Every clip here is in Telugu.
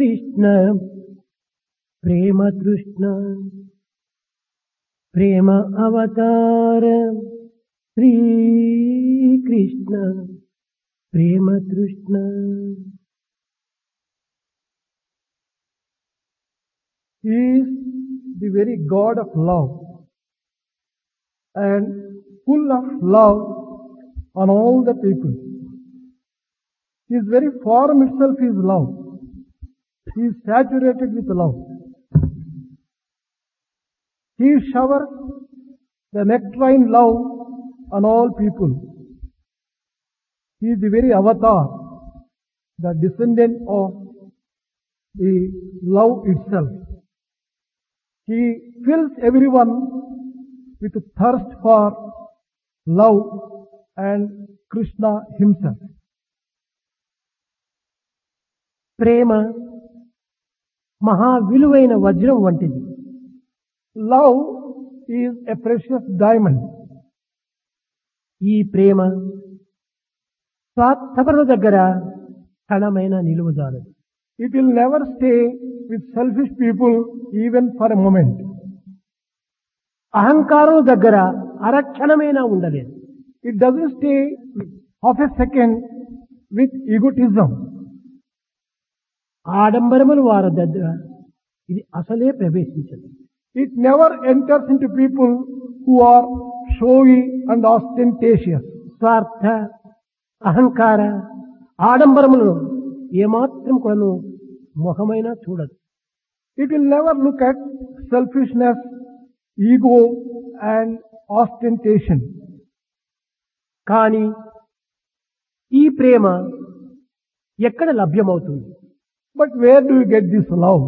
కృష్ణ ప్రేమ తృష్ణ ప్రేమ అవతార శ్రీ కృష్ణ ప్రేమ తృష్ణ. He is the very God of love and full of love on all the people. His very form itself is love. He is saturated with love. He showers the nectarine love on all people. He is the very avatar, the descendant of the love itself. He fills everyone with thirst for love and Krishna himself. ప్రేమ మహా విలువైన వజ్రం వంటిది. Love is a precious diamond. ఈ ప్రేమ స్వార్థపరుల దగ్గర క్షణమైన నిలువజాలదు. It will never stay with selfish people even for a moment. అహంకారం దగ్గర అరక్షణమైనా ఉండలేదు. It doesn't stay half a second with egotism. ఆడంబరముల వారి దగ్గర ఇది అసలే ప్రవేశించదు. It never enters into people who are showy and ostentatious. స్వార్థ అహంకార ఆడంబరములను ఏమాత్రం కొను ముఖమైనా చూడదు. It will never look at selfishness, ego and ostentation. కానీ ఈ ప్రేమ ఎక్కడ లభ్యమవుతుంది? But where do you get this love?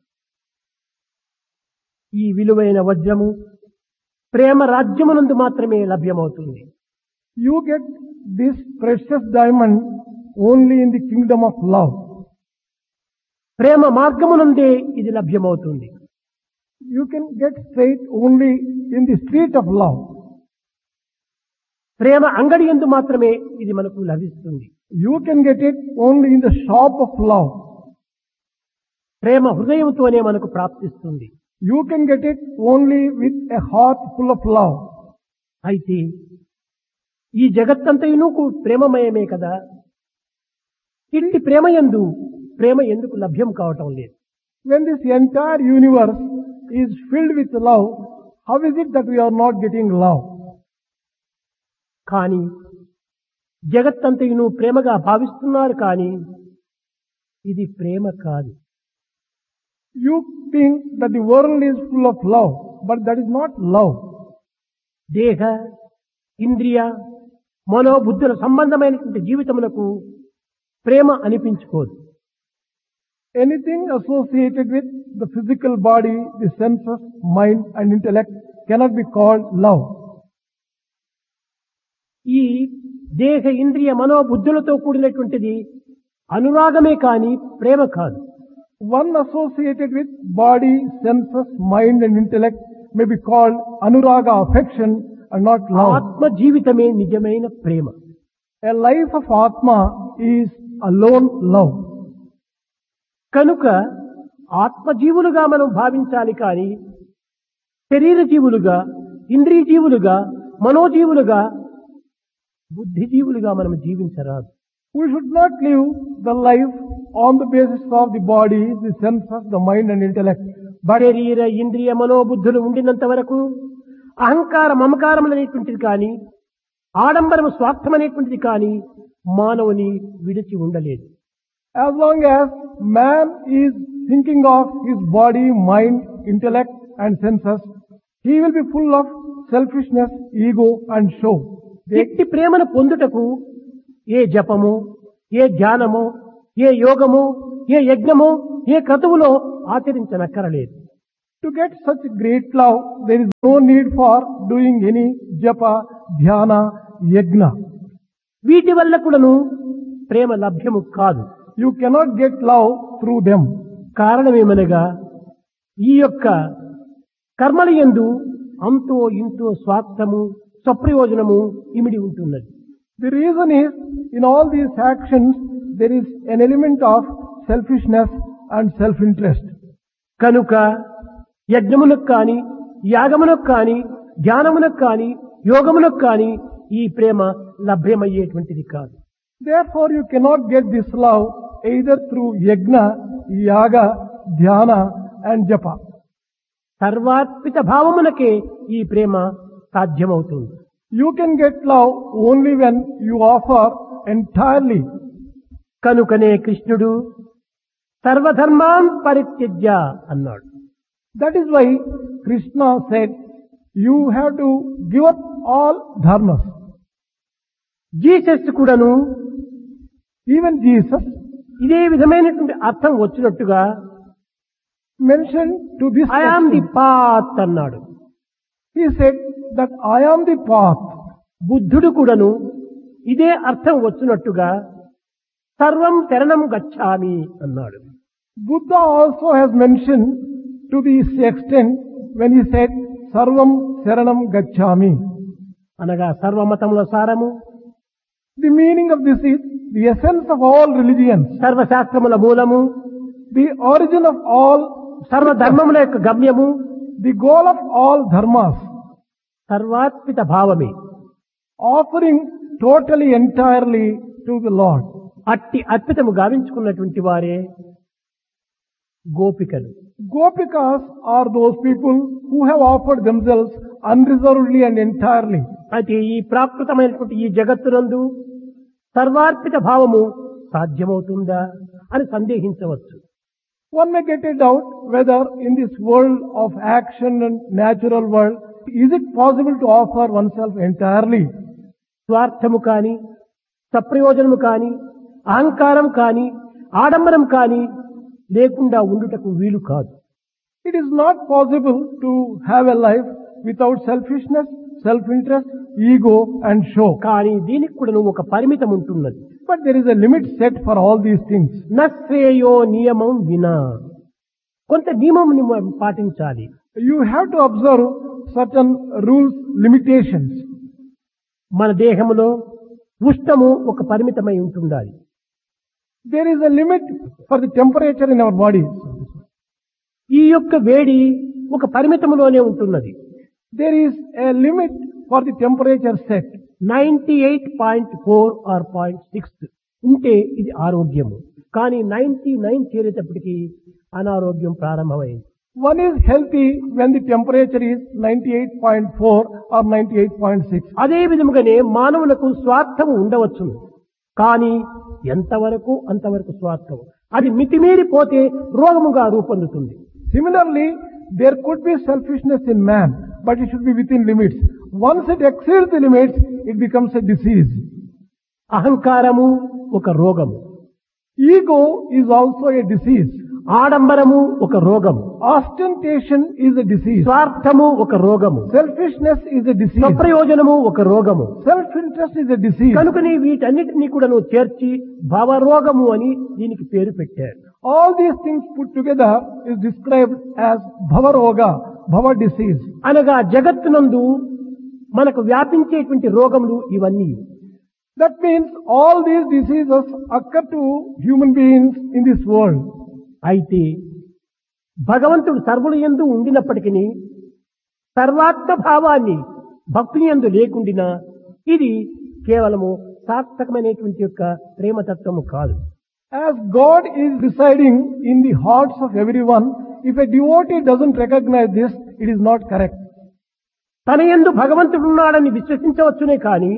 ఈ విలువైన వజ్రము ప్రేమ రాజ్యమునందు మాత్రమే లభ్యమవుతుంది. You get this precious diamond only in the kingdom of love. ప్రేమ మార్గమునందే ఇది లభ్యమవుతుంది. You can get straight only in the street of love. ప్రేమ అంగడి యందు మాత్రమే ఇది మనకు లభిస్తుంది. You can get it only in the shop of love. ప్రేమ హృదయంతోనే మనకు ప్రాప్తిస్తుంది. You can get it only with a heart full of love. అయితే ఈ జగత్తంతయును ప్రేమమయమే కదా. ఇట్టి ప్రేమయందు ప్రేమ ఎందుకు లభ్యం కావటం లేదు? When this entire universe is filled with love, how is it that we are not getting love? కానీ జగత్తంతయును ప్రేమగా భావిస్తున్నారు, కానీ ఇది ప్రేమ కాదు. You think that the world is full of love, but that is not love. దేహ ఇంద్రియ మనోబుద్ధుల సంబంధమైనటువంటి జీవితములకు ప్రేమ అనిపించుకోదు. Anything associated with the physical body, the senses, mind and intellect cannot be called love. ఈ దేహ ఇంద్రియ మనోబుద్ధులతో కూడినటువంటిది అనురాగమే కానీ ప్రేమ కాదు. One associated with body, senses, mind and intellect may be called anuraga, affection and not love. ఆత్మ జీవితమే నిజమైన ప్రేమ. A life of Atma is alone love. కనుక ఆత్మజీవులుగా మనం భావించాలి, కానీ శరీర జీవులుగా, ఇంద్రియ జీవులుగా, మనోజీవులుగా, బుద్ధిజీవులుగా మనం జీవించరాదు. We should not live the life on the basis of the body, the senses, the mind and intellect. But శరీర ఇంద్రియ మనోబుద్ధులు ఉండినంత వరకు అహంకార మమకారం అనేటువంటిది కానీ, ఆడంబరము స్వార్థం అనేటువంటిది కానీ మానవుని విడిచి ఉండలేదు. as long as man is thinking of his body, mind, intellect and senses, he will be full of selfishness, ego and show. ఎట్టి ప్రేమను పొందుటకు ఏ జపము, ఏ ధ్యానము, ఏ యోగము, ఏ యజ్ఞము, ఏ క్రతువులో ఆచరించనక్కరలేదు. To get such great love, there is no need for doing any japa, dhyana, yajna. వీటి వల్ల కూడాను ప్రేమ లభ్యము కాదు. You cannot get love through them. కారణమేమనగా ఈ యొక్క కర్మల యందు అంతో ఇంతో స్వార్థము, స్వప్రయోజనము ఇమిడి ఉంటున్నది. The reason is, in all these actions, there is an element of selfishness and self-interest. కనుక యజ్ఞమునకు కాని యాగమునకు కాని ధ్యానమునకు కాని యోగమునకు కాని ఈ ప్రేమ లభ్యమయ్యేటువంటిది కాదు. Therefore, you cannot get this love either through yajna, yaga, dhyana and japa. సర్వాత్మిక భావమునకే ఈ ప్రేమ సాధ్యమవుతుంది. You can get love only when you offer entirely. కనుకనే కృష్ణుడు సర్వధర్మాన్ పరిత్యజ్య అన్నాడు. That is why Krishna said, you have to give up all dharmas. Jesus కూడాను Even Jesus ఇదే విధమైనటువంటి అర్థం వచ్చినట్టుగా mentioned to this I am the question. Path అన్నాడు. He said that I am the path. బుద్ధుడు కూడాను ఇదే అర్థం వచ్చినట్టుగా సర్వం శరణం గచ్ఛామి అన్నాడు. Buddha also has mentioned to this extent when he said, Sarvam Saranam Gacchami. అనగా సర్వమతముల సారము, The meaning of this is the essence of all religions, సర్వశాస్త్రముల మూలము, the origin of all, సర్వధర్మముల యొక్క గమ్యము, the goal of all dharmas, సర్వాత్మిక భావమే. offering totally, entirely to the Lord. అట్టి అర్పితము గావించుకున్నటువంటి వారే గోపికలు. Gopikas are those people who have offered themselves unreservedly and entirely. అయితే ఈ ప్రాకృతమైనటువంటి ఈ జగత్తునందు సర్వార్పిత భావము సాధ్యమవుతుందా అని సందేహించవచ్చు. One may get a doubt whether in this world of action and natural world, is it possible to offer oneself entirely? స్వార్థము కాని సప్రయోజనము కాని అహంకారం కాని ఆడంబరం కాని లేకుండా ఉండుటకు వీలు కాదు. It is not possible to have a life without selfishness, self-interest, ego and show. కానీ దీనికి కూడా ఒక పరిమితం ఉంటున్నది. But there is a limit set for all these things. నశ్రేయో నియమం వినా, కొంత నియమం పాటించాలి. You have to observe certain rules, limitations. మన దేహములో ఉష్ణము ఒక పరిమితమై ఉంటుండాలి. There is a limit for the temperature in our bodies. ఈ యొక్క వేడి ఒక పరిమితములోనే ఉంటున్నది. There is a limit for the temperature set. 98.4 or 0.6 ఉంటే ఇది ఆరోగ్యము. కానీ 99 చేరేటప్పటికి అనారోగ్యం ప్రారంభమైంది. One is healthy when the temperature is 98.4 or 98.6. అదే విధముగానే మానవులకు స్వార్థము ఉండవచ్చును. కానీ ఎంతవరకు అంతవరకు స్వార్థం. అది మితిమీరి పోతే రోగముగా రూపొందుతుంది. Similarly, there could be selfishness in man, but it should be within limits. Once it exceeds the limits, it becomes a disease. అహంకారము ఒక రోగము, Ego is also a disease. ఆడంబరము ఒక రోగము, Ostentation is a disease. స్వార్థము ఒక రోగము, Selfishness is a disease. స్వప్రయోజనము ఒక రోగము. Self-interest is a disease. కనుకని వీటన్నిటినీ కూడా నువ్వు చేర్చి భవరోగము అని దీనికి పేరు పెట్టారు. All these things put together is described as Bhavaroga, Bhava disease. అనగా జగత్తునందు మనకు వ్యాపించేటువంటి రోగములు ఇవన్నీ. That means all these diseases occur to human beings in this world. అయితే భగవంతుడు సర్వులు యందు ఉండినప్పటికీ సర్వాత్మ భావాన్ని భక్తుని యందు లేకుండినా ఇది కేవలము సార్థకమైనటువంటి యొక్క ప్రేమతత్వము కాదు. As God is residing in the hearts of everyone, if a devotee doesn't recognize this, it is not correct. తన యందు భగవంతుడు ఉన్నాడని విశ్వసించవచ్చునే కానీ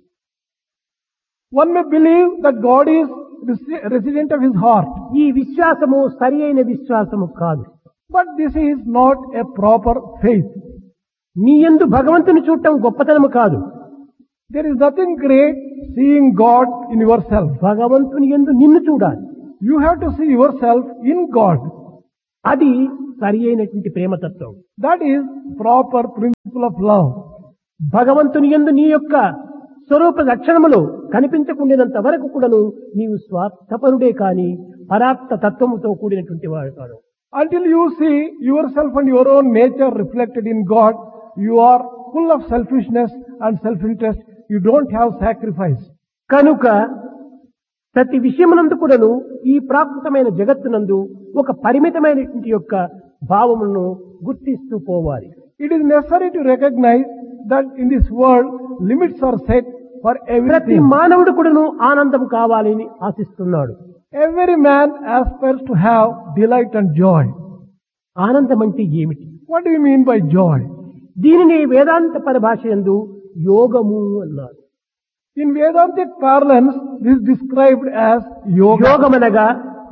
One may believe that God is resident of his heart, ఈ విశ్వాసము సరి అయిన విశ్వాసము కాదు. but this is not a proper faith. నీ యందు భగవంతుని చూడటం గొప్పతనము కాదు. There is nothing great seeing God in yourself. భగవంతుని యందు నిన్ను చూడాలి. You have to see yourself in God. అది సరి అయినటువంటి ప్రేమతత్వం. That is proper principle of love. భగవంతుని యందు నీ యొక్క స్వరూప లక్షణములు కనిపించకుండినంత వరకు కూడాను నీవు స్వార్థపరుడే కాని పరాత్మ తత్వముతో కూడినటువంటి వాడు కాదు. Until you see yourself and your own nature reflected in God, you are full of selfishness and self-interest. You don't have sacrifice. కనుక ప్రతి విషయమునందు కూడాను ఈ ప్రాకృతమైన జగత్తునందు ఒక పరిమితమైనటువంటి యొక్క భావములను గుర్తిస్తూ పోవాలి. It is necessary to recognize that in this world limits are set for ప్రతి everything. మానవుడు కూడాను ఆనందం కావాలని ఆశిస్తున్నాడు. Every man aspires to have delight and joy. ఆనందం అంటే ఏమిటి? What do you mean by joy? దీనిని వేదాంత పరిభాష యందు యోగము అన్నారు. In Vedantic parlance, this is described as yoga. యోగమనగా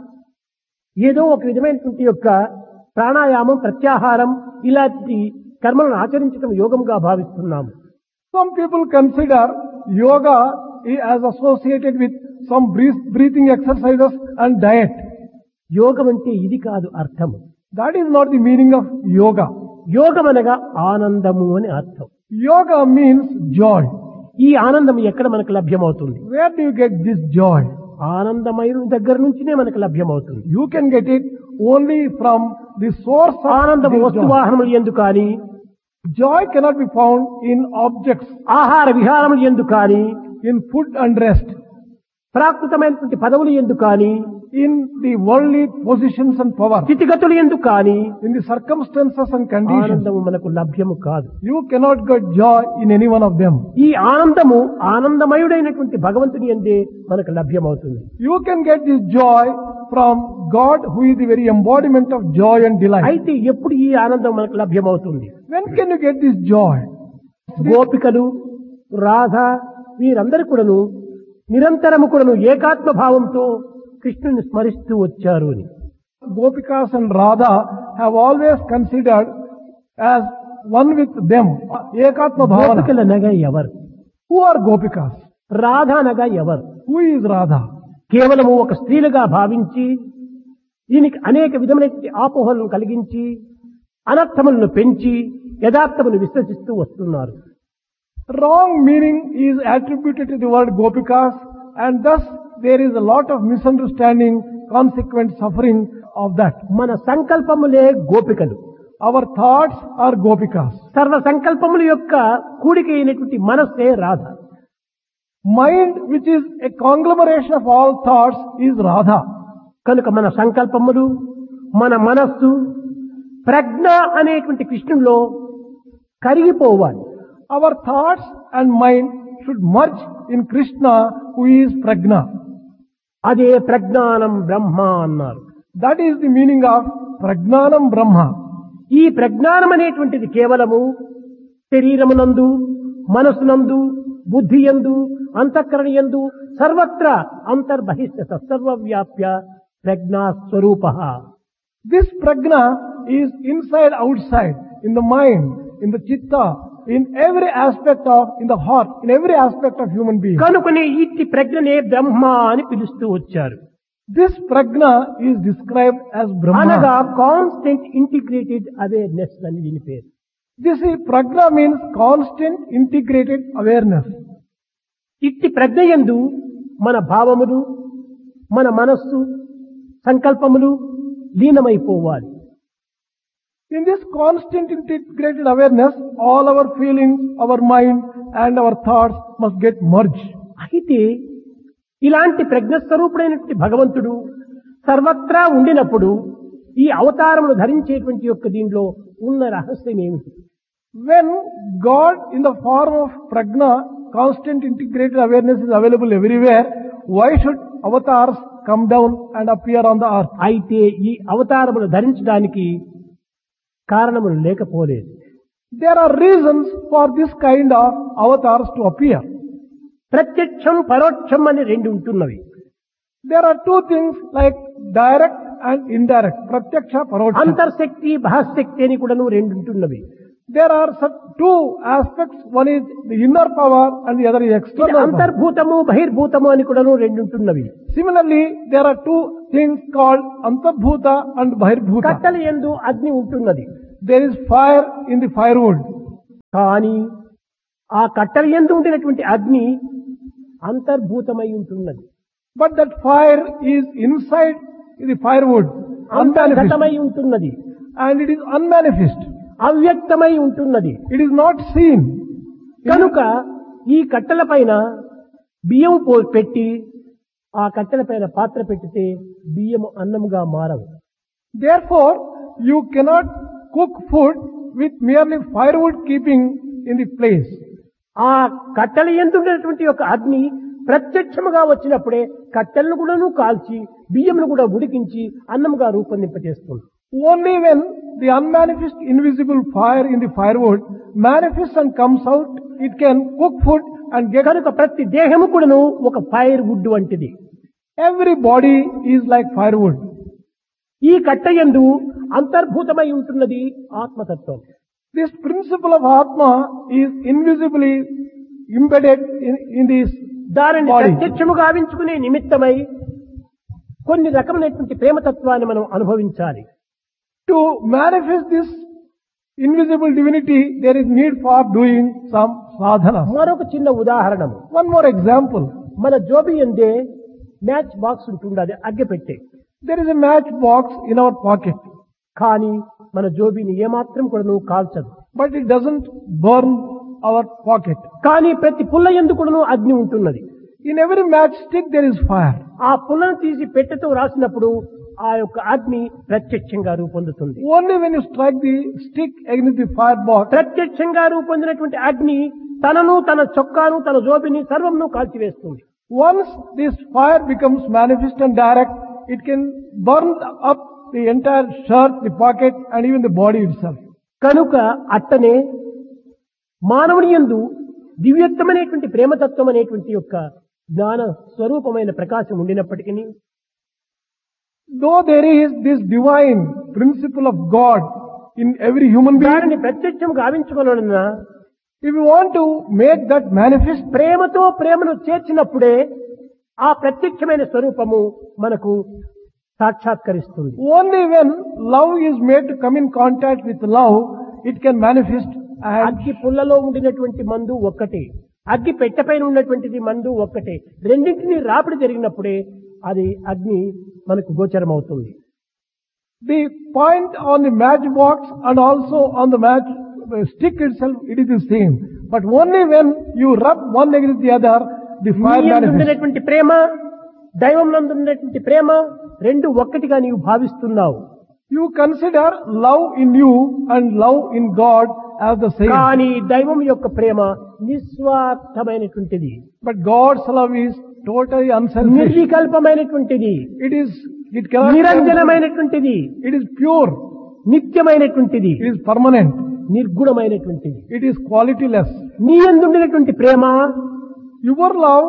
ఏదో ఒక విధమైనటువంటి యొక్క ప్రాణాయామం, ప్రత్యాహారం ఇలాంటి కర్మలను ఆచరించడం యోగంగా భావిస్తున్నాము. Some people consider yoga as associated with some breathing exercises and diet. యోగం అంటే ఇది కాదు అర్థము. That is not the meaning of yoga. యోగమనగా ఆనందము అని అర్థం. Yoga means joy. ఈ ఆనందం ఎక్కడ మనకు లభ్యమవుతుంది? Where do you get this joy? ఆనందమైన దగ్గర నుంచినే మనకు లభ్యమవుతుంది. You can get it only from the source of ఆనందం this joy. వస్తువాహనములు ఎందు కానీ, Joy cannot be found in objects, ఆహార విహారములు ఎందు కానీ, in food and rest, ప్రాకృతమైనటువంటి పదవులు ఎందు కానీ, in the worldly positions and power, స్థితిగతులు ఎందు కానీ in the circumstances and conditions. ఆనందము మనకు లభ్యము కాదు. You cannot get joy in any one of them. ఈ ఆనందము ఆనందమయుడైనటువంటి భగవంతుని యందే మనకు లభ్యమవుతుంది. You can get this joy from God, who is the very embodiment of joy and delight. అయితే ఎప్పుడు ఈ ఆనందం మనకు లభ్యమవుతుంది? When can you get this joy? గోపికలు, రాధ వీరందరూ కూడాను నిరంతరము కూడాను ఏకాత్మ భావంతో కృష్ణుని స్మరిస్తూ వచ్చారు అని. Gopikas and Radha have always considered as one with them. Ekatma bhavana. గోపికలు అనగా ఎవరు? Who are Gopikas? రాధ అనగా ఎవరు? Who is Radha? కేవలము ఒక స్త్రీలుగా భావించి దీనికి అనేక విధమైనటువంటి ఆపోహలను కలిగించి అనర్థములను పెంచి యథార్థమును విశ్వసిస్తూ వస్తున్నారు. Wrong meaning is attributed to the word Gopikas, and thus there is a lot of misunderstanding, consequent suffering of that. మన సంకల్పములే గోపికలు. Our thoughts are Gopikas. సర్వ సంకల్పముల యొక్క కూడిక అయినటువంటి మనస్సే Radha. Mind, which is a conglomeration of all thoughts, is Radha. కనుక మన సంకల్పములు, మన మనస్సు ప్రజ్ఞ అనేటువంటి కృష్ణుల్లో కరిగిపోవాలి. Our thoughts and mind should merge in Krishna, who is Prajna. అదే ప్రజ్ఞానం బ్రహ్మ అన్నారు. That is the meaning of Prajnanam Brahma. ఈ ప్రజ్ఞానం అనేటువంటిది కేవలము శరీరమునందు, మనస్సునందు, బుద్ధి యందు, అంతఃకరణ యందు సర్వత్రా అంతర్బహిష్ట సర్వవ్యాప్య ప్రజ్ఞా స్వరూపః. This Prajna is inside, outside, in the mind, in the chitta, in every aspect of, in the heart, in every aspect of human being. కనుకనే ఇట్టి ప్రజ్ఞనే బ్రహ్మ అని పిలుస్తూ వచ్చారు. This Prajna is described as అనగా Brahma. కాన్స్టెంట్ ఇంటిగ్రేటెడ్ అవేర్నెస్ అని దీని పేరు. This Prajna means constant integrated awareness. ఇట్టి ప్రజ్ఞ యందు మన భావములు, మన మనస్సు, సంకల్పములు లీనమైపోవాలి. In this constant integrated awareness, all our feelings, our mind and our thoughts must get merged. అయితే ఇలాంటి ప్రజ్ఞస్వరూపుడైనటువంటి భగవంతుడు సర్వత్రా ఉండినప్పుడు ఈ అవతారమును ధరించేటువంటి యొక్క దీనిలో ఉన్న రహస్యం ఏమిటి? When God in the form of Prajna, constant integrated awareness is available everywhere, why should avatars come down and appear on the earth? అయితే ఈ అవతారమును ధరించడానికి కారణములు లేకపోలేదు. There are reasons for this kind of avatars to appear. ప్రత్యక్షం, పరోక్షం అని రెండు ఉంటున్నవి. There are two things like direct and indirect. Pratyaksha, Paroksha. అంతర్శక్తి, బహిశక్తి అని కూడాను రెండు ఉంటున్నవి. There are two aspects. One is the inner power and the other is ఇది external power. అంతర్భూతము, బహిర్భూతము అని కూడాను రెండు ఉంటున్నవి. Similarly, there are two things called Antarbhuta and Bahirbhuta. కట్టెల యందు అగ్ని ఉంటున్నది. There is fire in the firewood. కానీ ఆ కట్టెల యందు ఉండినటువంటి అగ్ని అంతర్భూతమై ఉంటున్నది. But that fire is inside the firewood, అంతర్గతమై unmanifest. ఉంటున్నది. And it is unmanifest. అవ్యక్తమై ఉంటున్నది. It is not seen. కనుక ఈ కట్టెల పైన బియ్యం పెట్టి ఆ కట్టెల పైన పాత్ర పెట్టితే బియ్యము అన్నముగా మారవు. Therefore, you cannot cook food with merely firewood keeping in the place. ఆ కట్టెల ఎందున్నటువంటి యొక్క అగ్ని ప్రత్యక్షముగా వచ్చినప్పుడే కట్టెలను కూడాను కాల్చి బియ్యమును కూడా ఉడికించి అన్నముగా రూపొందింపజేస్తుంది. Only when the unmanifest invisible fire in the firewood manifests and comes out, it can cook food and get. కనుక ప్రతి దేహము కూడాను ఒక ఫైర్ వుడ్ వంటిది. Every body is like firewood. ఈ కట్టెయందు అంతర్భూతమై ఉంటున్నది ఆత్మతత్వం. This principle of Atma is invisibly embedded in this దానిని body. ప్రత్యక్షము గావించుకునే నిమిత్తమై కొన్ని రకమైనటువంటి ప్రేమతత్వాన్ని మనం అనుభవించాలి. To manifest this invisible divinity, there is need for doing some sadhana. మరొక చిన్న ఉదాహరణము. One more example. మన జోబి ఎందే match box ఉంటుండది అగ్గిపెట్టె. There is a match box in our pocket, కానీ మన జోబిని ఏమాత్రం కూడా నువ్వు కాల్చదు. but it doesn't burn our pocket. కానీ ప్రతి పుల్ల ఎందు కూడాను అగ్ని ఉంటున్నది. In every matchstick there is fire. ఆ పుల్లను తీసి పెట్టెతో రాసినప్పుడు ఆ యొక్క అగ్ని ప్రత్యక్షంగా రూపొందుతుంది. Only when you strike the stick against the fire box, ప్రత్యక్షంగా రూపొందినటువంటి అగ్ని తనను, తన చొక్కాను, తన జోబిని సర్వంను కాల్చివేస్తుంది. once this fire becomes manifest and direct, it can burn up the entire shirt, the pocket, and even the body itself. కనుక అట్టనే మానవుని యందు దివ్యత్వమైనటువంటి ప్రేమతత్వం అనేటువంటి యొక్క జ్ఞాన స్వరూపమైన ప్రకాశం ఉండినప్పటికీ, Though there is this divine principle of God in every human being, దానిని ప్రత్యక్షం గావించుకోవాలన్నా if you want to make that manifest, ప్రేమతో ప్రేమను చేర్చినప్పుడే ఆ ప్రత్యక్షమైన స్వరూపము మనకు సాక్షాత్కరిస్తుంది. only when love is made to come in contact with love, it can manifest. And అగ్గి పుల్లలో ఉండినటువంటి మందు ఒక్కటే, అగ్గి పెట్టెపైన ఉన్నటువంటిది మందు ఒక్కటే. రెండింటినీ రాపిడి జరిగినప్పుడే అది అగ్ని మనకు గోచరం అవుతుంది. the point on the matchbox and also on the match stick itself, it is the same. But only when you rub one against the other, the fire నీ యందు manifests. ఉన్నటువంటి ప్రేమ, దైవం నందు ఉన్నటువంటి ప్రేమ రెండు ఒక్కటిగా నీవు భావిస్తున్నావు. You consider love in you and love in God as the same. కానీ దైవం యొక్క ప్రేమ నిస్వార్థమైనటువంటిది, But God's love is totally unselfish. నిర్వికల్పమైనటువంటిది, It cannot. నిరంజనమైనటువంటిది, It is pure. నిత్యమైనటువంటిది, It is permanent. నిర్గుణమైనటువంటిది. It is qualityless. నీ యందుండినటువంటి ప్రేమ Your love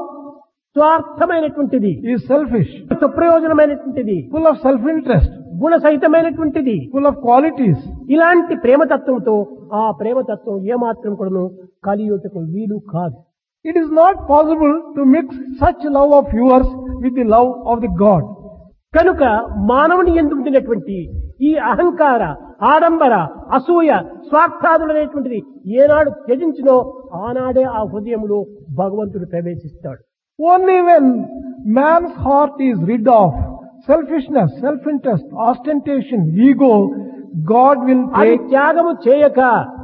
స్వార్థమైనటువంటిది, is selfish, సుప్రయోజనమైనటువంటిది, full of self-interest, గుణసహితమైనటువంటిది. full of qualities. ఇలాంటి ప్రేమతత్వంతో ఆ ప్రేమతత్వం ఏమాత్రం కూడాను కలియుటకు వీలు కాదు. It is not possible to mix such love of yours with the love of the God. కనుక మానవుని యందు ఉండినటువంటి ఈ అహంకార, ఆడంబర, అసూయ, స్వార్థాదులనేటువంటిది ఏనాడు త్యజించినో ఆనాడే ఆ హృదయంలో భగవంతుడు ప్రవేశిస్తాడు. Only when man's heart is rid of selfishness, self-interest, ostentation, ego, God will అది take, త్యాగము చేయక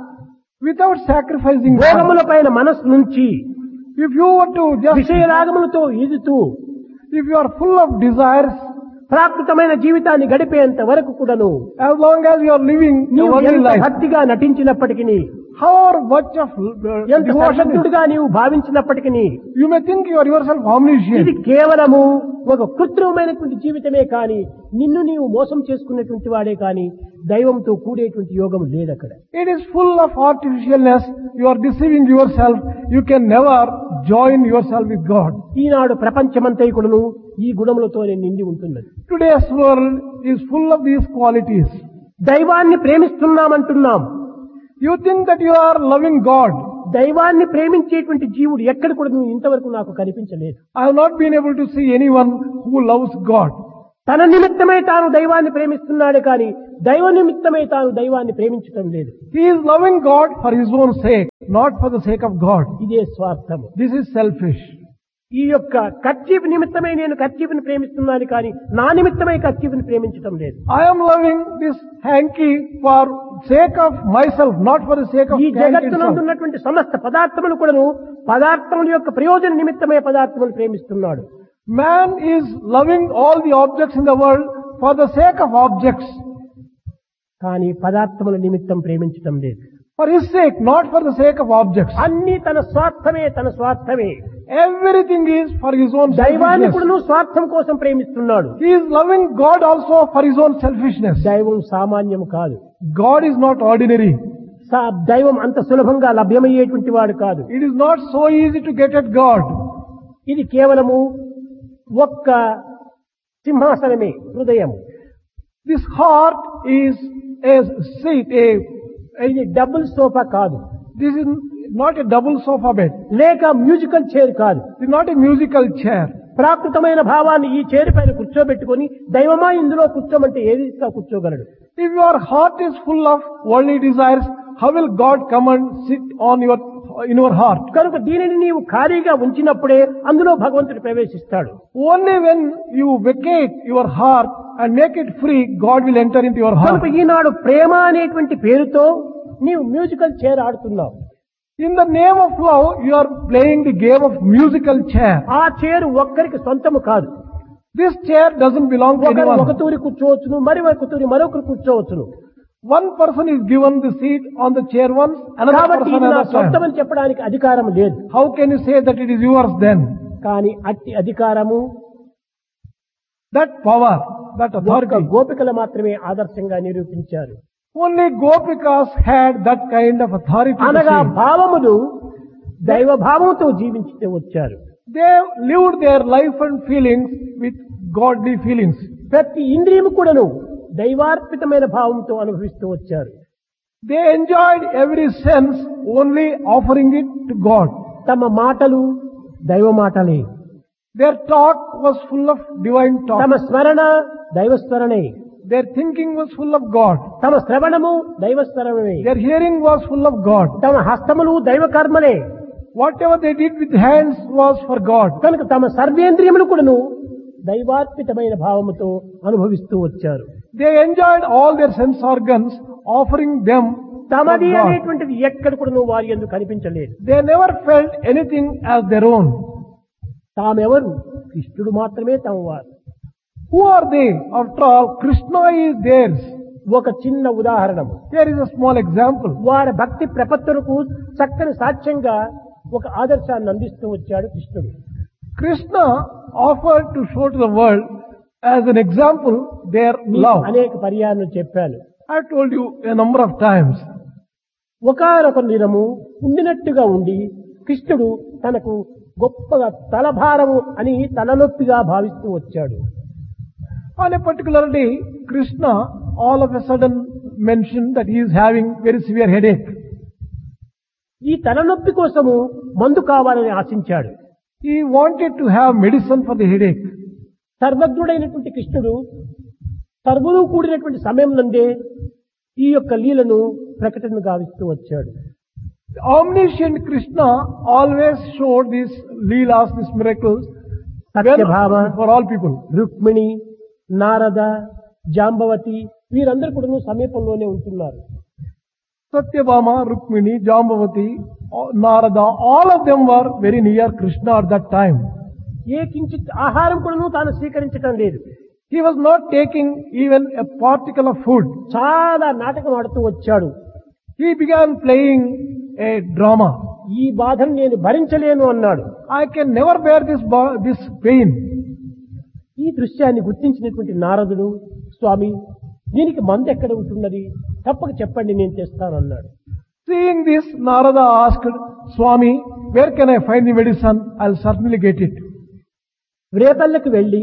without sacrificing. భోగముల పైన మనస్సు నుంచి If you were to just, విషయరాగములతో ఈదుతూ if you are full of desires, ప్రాకృతమైన జీవితాన్ని గడిపేంత వరకు కూడాను as long as you are living a నీవు worldly ఎంత life, భక్తిగా నటించినప్పటికీ, however much of ఎంత devotion, సర్వజ్ఞుడిగా నీవు భావించినప్పటికీ, you may think you are yourself ఇది omniscient. కేవలము ఒక కృత్రిమమైనటువంటి జీవితమే కాని, నిన్ను నీవు మోసం చేసుకున్నటువంటి వాడే కాని దైవంతో కూడేటువంటి యోగం లేదక్కడ. It is full of artificialness. You are deceiving yourself. You can never join yourself with God. ఈనాడు ప్రపంచమంతా కూడాను ఈ గుణములతోనే నిండి ఉంటున్నది. Today's world is full of these qualities. దైవాన్ని ప్రేమిస్తున్నామంటున్నాం. You think that you are loving God. దైవాన్ని ప్రేమించేటువంటి జీవుడు ఎక్కడ కూడా నువ్వు ఇంతవరకు నాకు కనిపించలేదు. I have not been able to see anyone who loves God. తన నిమిత్తమై తాను దైవాన్ని ప్రేమిస్తున్నాడు కానీ దైవ నిమిత్తమై తాను దైవాన్ని ప్రేమించటం లేదు. He is loving God for his own sake, not for the sake of God. ఇదే స్వార్థము. This is selfish. ఈ యొక్క కర్చీఫ్ నిమిత్తమై నేను కర్చీఫ్ని ప్రేమిస్తున్నాను కానీ నా నిమిత్తమై కర్చీఫ్ని ప్రేమించటం లేదు. I am loving this hanky for sake of myself, not for the sake of ఈ hanky జగత్తునందు itself. ఉన్నటువంటి సమస్త పదార్థములు కూడాను పదార్థముల యొక్క ప్రయోజన నిమిత్తమే పదార్థములు ప్రేమిస్తున్నాడు. Man is loving all the objects in the world for the sake of objects. కానీ పదార్థముల నిమిత్తం ప్రేమించటం లేదు. For his sake, not for the sake of objects. అన్ని తన స్వార్థమే. Everything is for his own దైవాన్ని selfishness. కూడా స్వార్థం కోసం ప్రేమిస్తున్నాడు. He is loving God also for his own selfishness. దైవం సామాన్యం కాదు. God is not ordinary. దైవం అంత సులభంగా లభ్యమయ్యేటువంటి వాడు కాదు. It is not so easy to get at God. ఇది కేవలము ఒక్క సింహాసనమే, హృదయము. This heart is a seat, ఇది డబుల్ సోఫా కాదు, this is not a double sofa bed. లేక మ్యూజికల్ చైర్ కాదు. It is not a musical chair. ప్రాకృతమైన భావాన్ని ఈ చైర్ పైన కూర్చోబెట్టుకొని దైవమా ఇందులో కూర్చోమంటే ఏ రీతిగా కూర్చోగలడు? If your heart is full of worldly desires, how will God come and sit in your heart? కనుక దీనిని నీవు ఖాళీగా ఉంచినప్పుడే అందులో భగవంతుడు ప్రవేశిస్తాడు. Only when you vacate your heart and make it free, God will enter into your heart. కనుక ఈనాడు ప్రేమ అనేటువంటి పేరుతో నీవు మ్యూజికల్ చైర్ ఆడుతున్నావు. In the name of love, you are playing the game of musical chair. ఆ చైర్ ఒక్కరికి సొంతము కాదు. This chair doesn't belong to ఒక anyone. తూరి కూర్చోవచ్చును, మరొకరు కూర్చోవచ్చును. One person is given the seat on the chair once, another కాబట్టి person ఇది నా another time. సొంతమని చెప్పడానికి అధికారం లేదు. How can you say that it is yours then? కానీ అట్టి అధికారము That power, that ఒక్క authority, గోపికలు మాత్రమే ఆదర్శంగా నిరూపించారు. only Gopikas had that kind of authority to అనగా say. భావములు దైవ భావంతో జీవించి వచ్చారు. They lived their life and feelings with godly feelings. ప్రతి ఇంద్రియము కూడాను దైవార్పితమైన భావంతో అనుభవిస్తూ వచ్చారు. They enjoyed every sense only offering it to God. తమ మాటలు దైవ మాటలే, Their talk was full of divine తమ talk. స్మరణ దైవ స్మరణే, Their thinking was full of God. తమ శ్రవణము దైవ శ్రవణమే, Their hearing was full of God. తమ హస్తములు దైవ కర్మలే. Whatever they did with hands was for God. కనుక తమ సర్వేంద్రియములు కూడాను దైవార్పితమైన భావముతో అనుభవిస్తూ వచ్చారు. They enjoyed all their sense organs, offering them for తమది God. అనేటువంటిది ఎక్కడ కూడాను వారి యందు కనిపించలేదు. They never felt anything as their own. తామెవరు? కృష్ణుడు మాత్రమే తమ వారు. Who are they? After all, Krishna is theirs. ఒక చిన్న ఉదాహరణము. Here is a small example. వారి భక్తి ప్రపత్తులకు చక్కని సాక్ష్యంగా ఒక ఆదర్శాన్ని అందిస్తూ వచ్చాడు కృష్ణుడు. Krishna offered to show to the world as an example their love. అనేక పర్యాయాలు చెప్పాను. I told you a number of times. ఒకానొక దినము ఉండినట్టుగా ఉండి కృష్ణుడు తనకు గొప్పగా తలభారము అని తలనొప్పిగా భావిస్తూ వచ్చాడు. On a particular day, Krishna all of a sudden mentioned that he is having very severe headache. ఈ తలనొప్పి కోసము మందు కావాలని ఆశించాడు. He wanted to have medicine for the headache. సర్వజ్ఞుడైనటువంటి కృష్ణుడు సర్వులు కూడినటువంటి సమయం నందే ఈ యొక్క లీలను ప్రకటన గావిస్తూ వచ్చాడు. The omniscient Krishna always showed these leelas, these miracles, Satyabhama, for all people. Rukmini, Narada, Jambavati వీరందరూ కూడా సమీపంలోనే ఉంటున్నారు. Satyabhama, Rukmini, Jambavati, Narada, all of them were very near Krishna at that time. ఏ కించిత్ ఆహారం కూడా తాను స్వీకరించడం లేదు. He was not taking even a particle of food. చాలా నాటకం ఆడుతూ వచ్చాడు. He began playing a drama. ఈ బాధను నేను భరించలేను అన్నాడు. I can never bear this pain. ఈ దృశ్యాన్ని గుర్తించినటువంటి నారదుడు, స్వామి దీనికి మందు ఎక్కడ ఉంటున్నది, తప్పక చెప్పండి నేను తెస్తాను అన్నాడు. Seeing this, Narada asked, Swami, where can I find the medicine? I'll certainly get it. రేపల్లకి వెళ్లి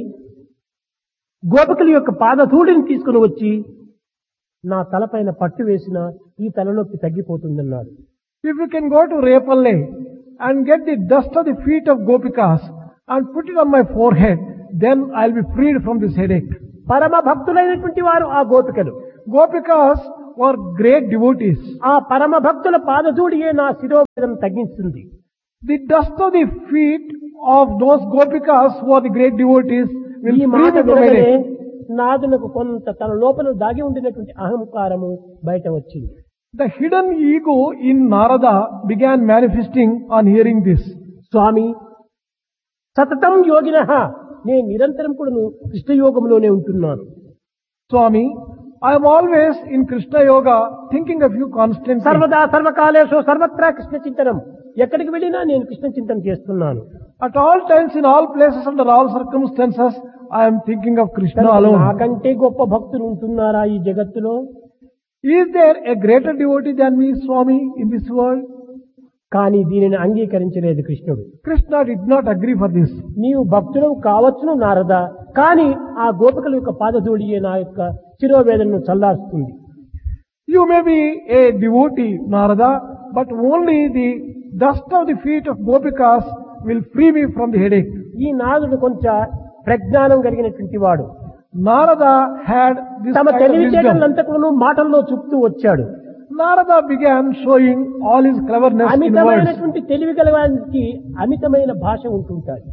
గోపికల యొక్క పాదధూళిని తీసుకుని వచ్చి నా తలపైన పట్టు వేసిన ఈ తలనొప్పి తగ్గిపోతుందన్నాడు. If you can go to Repalle and get the dust of the feet of Gopikas and put it on my forehead, then I'll be freed from this headache. పరమ భక్తులైనటువంటి వారు ఆ గోపికలు. Gopikas were great devotees. ఆ పరమ భక్తుల పాదధూళియే నా శిరోవేదన తగ్గిస్తుంది. The dust of the feet of those Gopikas who are the great devotees will ఈ free మాట them from వినగానే headache. నాదునకు కొంత తన లోపల దాగి ఉండినటువంటి అహంకారము బయట వచ్చింది. The hidden ego in Narada began manifesting on hearing this. స్వామి సతతం యోగినః నేను నిరంతరం కూడాను కృష్ణయోగంలోనే ఉంటున్నాను. Swami, I am always in Krishna Yoga thinking of you constantly. సర్వదా సర్వకాలేషు సర్వత్రా కృష్ణ చింతనం. ఎక్కడికి వెళ్ళినా నేను కృష్ణ చింతన చేస్తున్నాను. At all times, in all places, under all circumstances, I am thinking of Krishna alone. నాకంటే గొప్ప భక్తులు ఉంటున్నారా ఈ జగత్తులో? Is there a greater devotee than me, Swami, in this world? కానీ దీనిని అంగీకరించలేదు కృష్ణుడు. Krishna did not agree for this. నీవు భక్తుడు కావచ్చును నారద, కానీ ఆ గోపికల యొక్క పాదధూళియే నా యొక్క శిరోవేదనను చల్లారుస్తుంది. You may be a devotee, Narada, but only the dust of the feet of Gopikas will free me from the headache. ఈ నారదుడు కొంచెం ప్రజ్ఞానం కలిగినటువంటి వాడు. Narada had this తమ kind of wisdom. తెలివితేటలంతకును మాటల్లో చూపుతూ వచ్చాడు. Narada began showing all his cleverness in words. అమితమైనటువంటి తెలివి గలవానికి అమితమైన భాష ఉంటుంటాయి.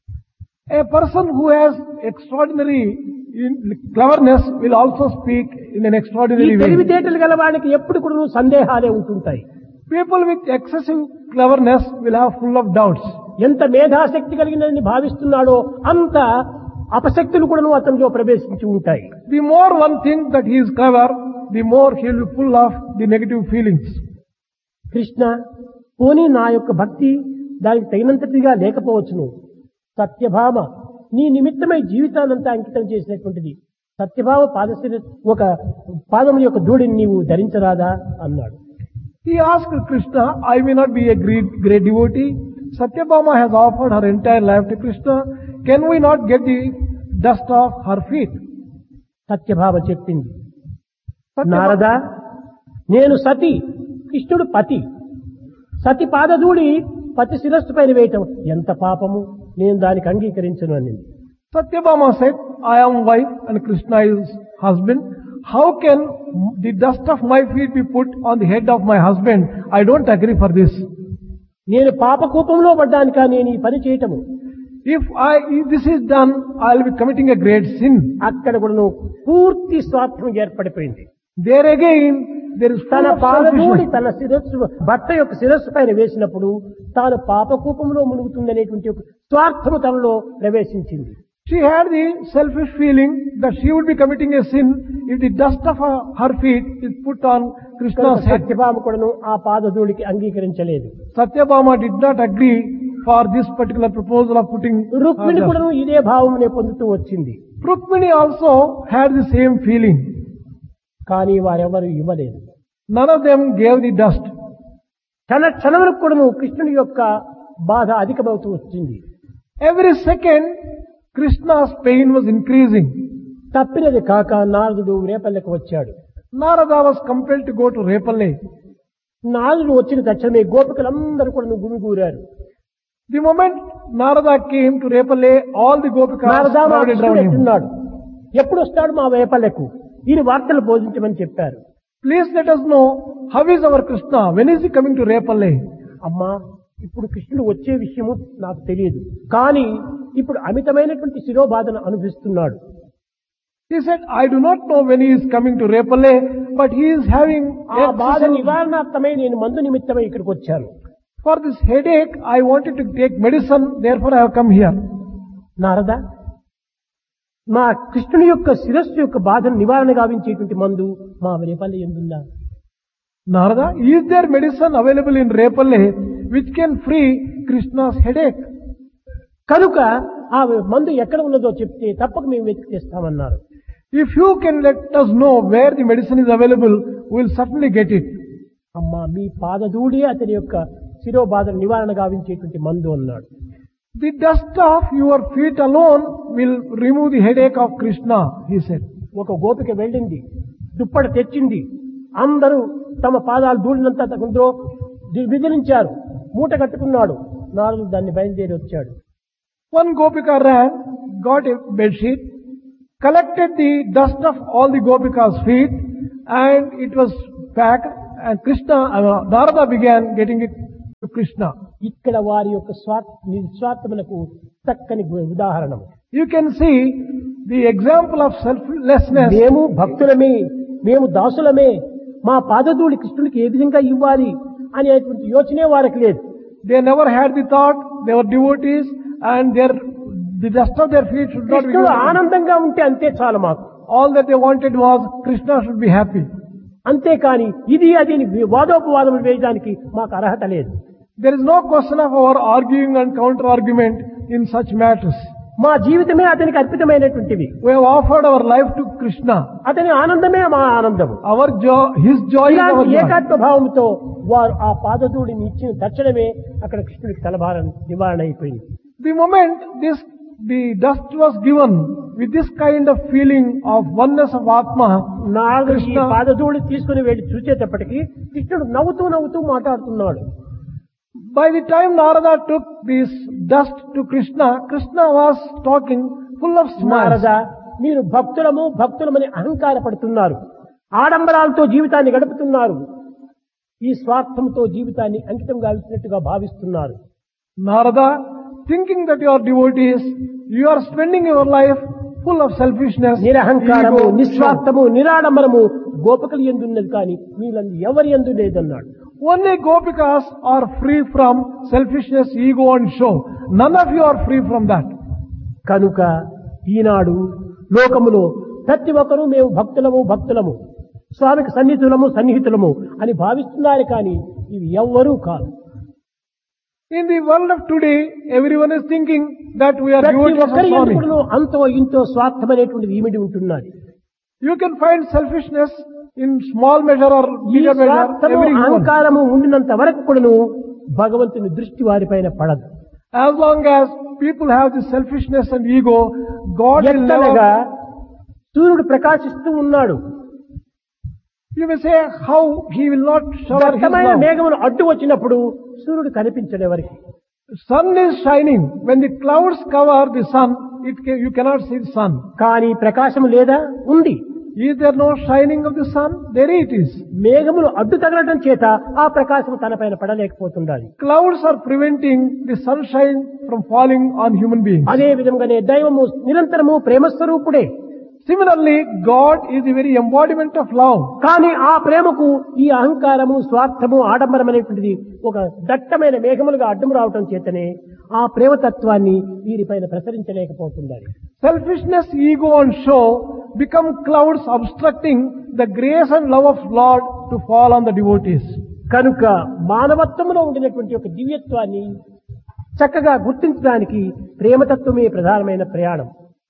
A person who has extraordinary cleverness will also speak in an ఈ extraordinary way. తెలివితేటలు గలవానికి ఎప్పుడు కూడా సందేహాలే ఉంటుంటాయి. People with excessive cleverness will have full of doubts. ఎంత మేధాశక్తి కలిగినని భావిస్తున్నాడో అంత అపశక్తులు కూడా అతనిలో ప్రవేశించి ఉంటాయి. The more one thinks that he is clever, the more he will be full of the negative feelings. Krishna, పోనీ నా యొక్క భక్తి దానికి తగినంతటిగా లేకపోవచ్చును. సత్యభామ నీ నిమిత్తమై జీవితానంతా అంకితం చేసినటువంటిది. సత్యభామ ఒక పాదం యొక్క ధూళిని నీవు ధరించరాదా అన్నాడు. He asked Krishna, I may not be a great devotee. Satyabhama has offered her entire life to Krishna. Can we not get the dust off her feet? Satyabhama చెప్పింది, నారద, నేను సతి, కృష్ణుడు పతి. సతి పాదధూళి పతి శిరస్సు పైన వేయటం ఎంత పాపము, నేను దానికి అంగీకరించను అని. Satyabhama said, I am wife and Krishna is husband. How can the dust of my feet be put on the head of my husband? I don't agree for this. నేను పాపకూపంలో పడ్డాను కానీ నేను ఈ పని చేయటము. If this is done, I will be committing a great sin. అక్కడ కూడా పూర్తి స్వార్థం ఏర్పడిపోయింది. There again, there is తన full of పాదధూళి selfishness. తన శిరస్సు భర్త యొక్క శిరస్సు పైన వేసినప్పుడు తాను పాపకూపంలో మునుగుతుందనేటువంటి ఒక స్వార్థము తనలో ప్రవేశించింది. She had the selfish feeling that she would be committing a sin if the dust of her feet is put on Krishna's head. Satyabhama కూడాను ఆ పాదధూళికి అంగీకరించలేదు. Satyabhama did not agree for this particular proposal of putting Rukmini dust. కూడాను ఇదే భావమునే పొందుతూ వచ్చింది. Rukmini also had the same feeling. కానీ వారెవరు ఇవ్వలేదు. None of them gave the dust. క్షణములకు కూడాను కృష్ణుని యొక్క బాధ అధికమవుతూ వచ్చింది. Every second, Krishna's pain was increasing. తప్పినది కాక నారదుడు రేపల్లెకు వచ్చాడు. Narada was compelled to go to Repalle. నారదుడు వచ్చిన తక్షణమే గోపికలందరూ కూడా గుమిగూరారు. The moment Narada came to Repalle, all the Gopikas Narada మా crowded కృష్ణుడు around him. ఎట్టున్నాడు, ఎప్పుడు వస్తాడు మా రేపల్లెకు, ఈయన వార్తలు బోధించమని చెప్పారు. Please let us know how is our Krishna. When is he coming to Repalle? అమ్మా, ఇప్పుడు కృష్ణుడు వచ్చే విషయము నాకు తెలియదు, కానీ ఇప్పుడు అమితమైనటువంటి శిరోబాధను అనుభవిస్తున్నాడు. He said, I do not know when he is coming to Repalle, but he is having ఆ బాధ excessive- నివారణార్థమై నేను మందు నిమిత్తమై ఇక్కడికి వచ్చాను. For this headache, I wanted to take medicine, therefore I have come here. Narada, మా కృష్ణుని యొక్క శిరస్సు యొక్క బాధను నివారణ గావించేటువంటి మందు మా Repalle ఎందుందా? Narada, is there medicine available in Repalle which can free Krishna's headache? కనుక ఆ మందు ఎక్కడ ఉన్నదో చెప్తే తప్పక మేము వెతికి తెస్తామన్నారు. If you can let us know where the medicine is available, we will certainly get it. అమ్మా, మీ పాదధూళే అతని యొక్క శిరోబాధను నివారణ గావించేటువంటి మందు అన్నాడు. The dust of your feet alone will remove the headache of Krishna, he said. ఒక గోపిక వెళ్ళింది, దుప్పటి తెచ్చింది, అందరూ తమ పాదాలు ధూళినంతా అందులో విదిలించారు, మూట కట్టుకున్నాడు. నారదుడు దాన్ని బయలుదేరి వచ్చాడు. One Gopika ran, got a bedsheet, collected the dust of all the Gopika's feet, and it was packed, and Narada began getting it to Krishna. ఇక్కడ వారి యొక్క నిస్వార్థములకు చక్కని ఉదాహరణ. You can see the example of selflessness. మేము భక్తులమే, మేము దాసులమే, మా పాదధూళి కృష్ణుడికి ఏ విధంగా ఇవ్వాలి అనేటువంటి యోచనే వారికి లేదు. They never had the thought, they were devotees, and their The dust of their feet should not be కృష్ణుడు given. ఆనందంగా ఉంటే అంతే చాలు మాకు. All that they wanted was Krishna should be happy. అంతేకాని ఇది అది వాదోపవాదములు వేయడానికి మాకు అర్హత లేదు. There is no question of our arguing and counter-argument in such matters. మా జీవితమే అతనికి అర్పితమైనటువంటివి. We have offered our life to Krishna. అతని ఆనందమే మా ఆనందము. Our joy, His joy is our ఇలాంటి joy. ఏకాత్మ భావంతో వారు ఆ పాదధూళిని ఇచ్చిన తక్షణమే అక్కడ కృష్ణుడికి తలభారం నివారణ అయిపోయింది. The moment the dust was given with this kind of feeling of oneness of Atma, నాడు ఈ Krishna, పాదధూళి తీసుకుని వెళ్ళి చూసేటప్పటికి కృష్ణుడు నవ్వుతూ నవ్వుతూ మాట్లాడుతున్నాడు. by the time Narada took this dust to Krishna, Krishna was talking full of smiles. Narada, మీరు భక్తులమని అహంకారపడుతున్నారు, ఆడంబరాలతో జీవితాన్ని గడుపుతున్నారు, ఈ స్వార్థంతో జీవితాన్ని అంకితం గావించినట్టుగా భావిస్తున్నారు. Narada, thinking that you are devotees, you are spending your life full of selfishness, నిరహంకారము, ego, నిస్వార్థము, నిరాడంబరము గోపికలు ఎందున్నది కానీ మీలందు ఎవరి యందు లేదన్నాడు. Only Gopikas are free from selfishness, ego and show. None of you are free from that. కనుక ఈనాడు లోకములో ప్రతి ఒక్కరూ మేము భక్తులము స్వామికి సన్నిహితులము అని భావిస్తున్నారు కానీ ఇవి ఎవ్వరూ కాదు. In the world of today, everyone is thinking that we are ప్రతి devotees of ఒక్కరి Swami. ఎందుకును అంతో ఇంతో స్వార్థమనేటువంటిది ఈమిడి ఉంటున్నది. You can find selfishness in small measure or ఈ bigger measure. స్వార్థము Everyone. అహంకారము ఉండినంత వరకు కూడాను భగవంతుని దృష్టి వారిపైన పడదు. As long as people have this selfishness and ego, God will ఎత్తనగా never. సూర్యుడు ప్రకాశిస్తూ ఉన్నాడు. You may say how he will not shower his దట్టమైన love. మేఘములు అడ్డు వచ్చినప్పుడు సూర్యుడు కనిపించడు ఎవరికి. Sun is shining. When the clouds cover the sun, you cannot see the sun. కానీ ప్రకాశం లేదా? ఉంది. Is there no shining of the sun? There it is. మేఘములు అడ్డు తగలటం చేత ఆ ప్రకాశం తన పైన పడలేకపోతుండాలి. Clouds are preventing the sunshine from falling on human beings. అదే విధంగానే దైవము నిరంతరము ప్రేమస్వరూపుడే. Similarly, God is the very embodiment of love. కానీ ఆ ప్రేమకు ఈ అహంకారము, స్వార్థము, ఆడంబరం అనేటువంటిది ఒక దట్టమైన మేఘములుగా అడ్డం రావటం చేతనే ఆ ప్రేమతత్వాన్ని వీరిపైన ప్రసరించలేకపోతున్నారు. Selfishness, ego and show become clouds obstructing the grace and love of Lord to fall on the devotees. కనుక మానవత్వంలో ఉండినటువంటి ఒక దివ్యత్వాన్ని చక్కగా గుర్తించడానికి ప్రేమతత్వమే ప్రధానమైన ప్రయాణం.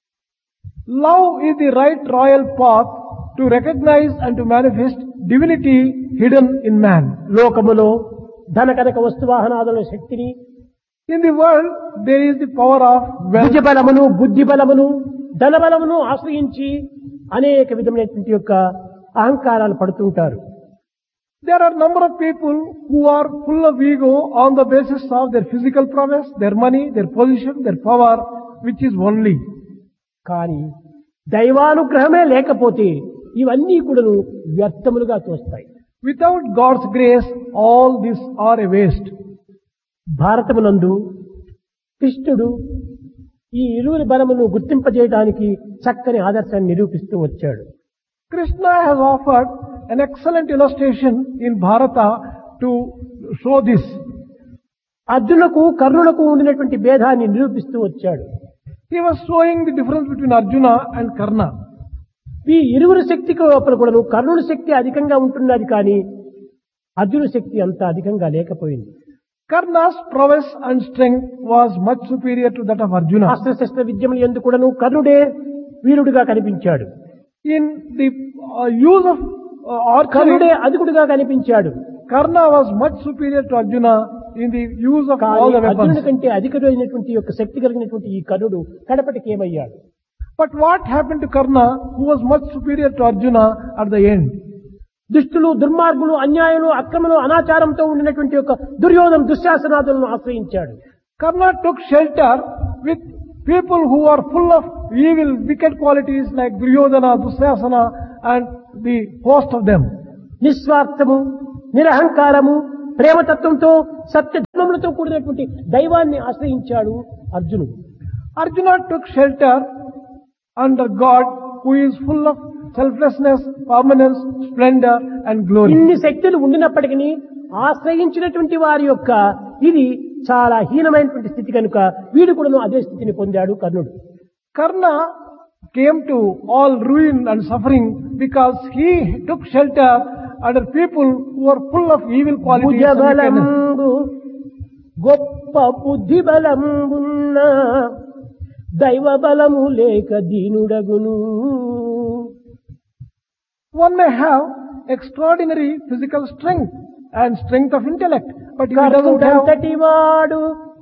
Love is the right royal path to recognize and to manifest divinity hidden in man. లోకములో ధన కనక వస్తువాహనాదుల శక్తిని, In the world, there is the power of wealth. భుజబలమును, బుద్ధి బలమును, ధన బలమును ఆశ్రయించి అనేక విధమైనటువంటి యొక్క అహంకారాలు పడుతుంటారు. There are number of people who are full of ego on the basis of their physical prowess, their money, their position, their power, which is only. కానీ దైవానుగ్రహమే లేకపోతే ఇవన్నీ కూడాను వ్యర్థములుగా తోస్తాయి. Without God's grace, all these are a waste. భారతమునందు కృష్ణుడు ఈ ఇరువురి బలమును గుర్తింపజేయడానికి చక్కని ఆదర్శాన్ని నిరూపిస్తూ వచ్చాడు. Krishna has offered an excellent illustration in Bharata to show this. అర్జునులకు కర్ణులకు ఉండినటువంటి భేదాన్ని నిరూపిస్తూ వచ్చాడు. He was showing the difference between Arjuna and Karna. ఈ ఇరువురు శక్తికి లోపల కూడాను కర్ణుని శక్తి అధికంగా ఉంటున్నది కానీ అర్జున శక్తి అంత అధికంగా లేకపోయింది. Karna's prowess and strength was much superior to that of Arjuna. అస్త్రశస్త్ర విద్యములు యందు కూడాను కర్ణుడే వీరుడుగా కనిపించాడు. In the use of archery, కర్ణుడే అధికుడుగా కనిపించాడు. Karna was much superior to Arjuna in the use of all కానీ the అర్జునుడి weapons. కంటే అధికమైనటువంటి యొక్క శక్తి కలిగినటువంటి ఈ కర్ణుడు కడపటికి ఏమయ్యాడు? But what happened to Karna, who was much superior to Arjuna at the end? దుష్టులు, దుర్మార్గులు, అన్యాయులు, అక్రమలు, అనాచారంతో ఉండినటువంటి యొక్క Duryodhana దుశ్శాసనాదులను ఆశ్రయించాడు. Karna took shelter with people who are full of evil, wicked qualities like Duryodhana, Dusyasana and the host of them. నిస్వార్థము, నిరహంకారము, ప్రేమతత్వంతో సత్యధర్మములతో కూడినటువంటి దైవాన్ని ఆశ్రయించాడు అర్జునుడు. Arjuna took shelter under God, who is full of selflessness, permanence, splendor and glory. ఇన్ని శక్తులు ఉండినప్పటికీ ఆశ్రయించినటువంటి వారి యొక్క ఇది చాలా హీనమైనటువంటి స్థితి కనుక వీడు కూడాను అదే స్థితిని పొందాడు కర్ణుడు. Karna came to all ruin and suffering because he took shelter under people who were full of evil qualities and wickedness. భుజబలంబు గొప్ప బుద్ధి బలంబున్న దైవ బలము లేక దీనుడగును. One may have extraordinary physical strength and strength of intellect, but if he doesn't have, కర్ణుడంతటి వాడు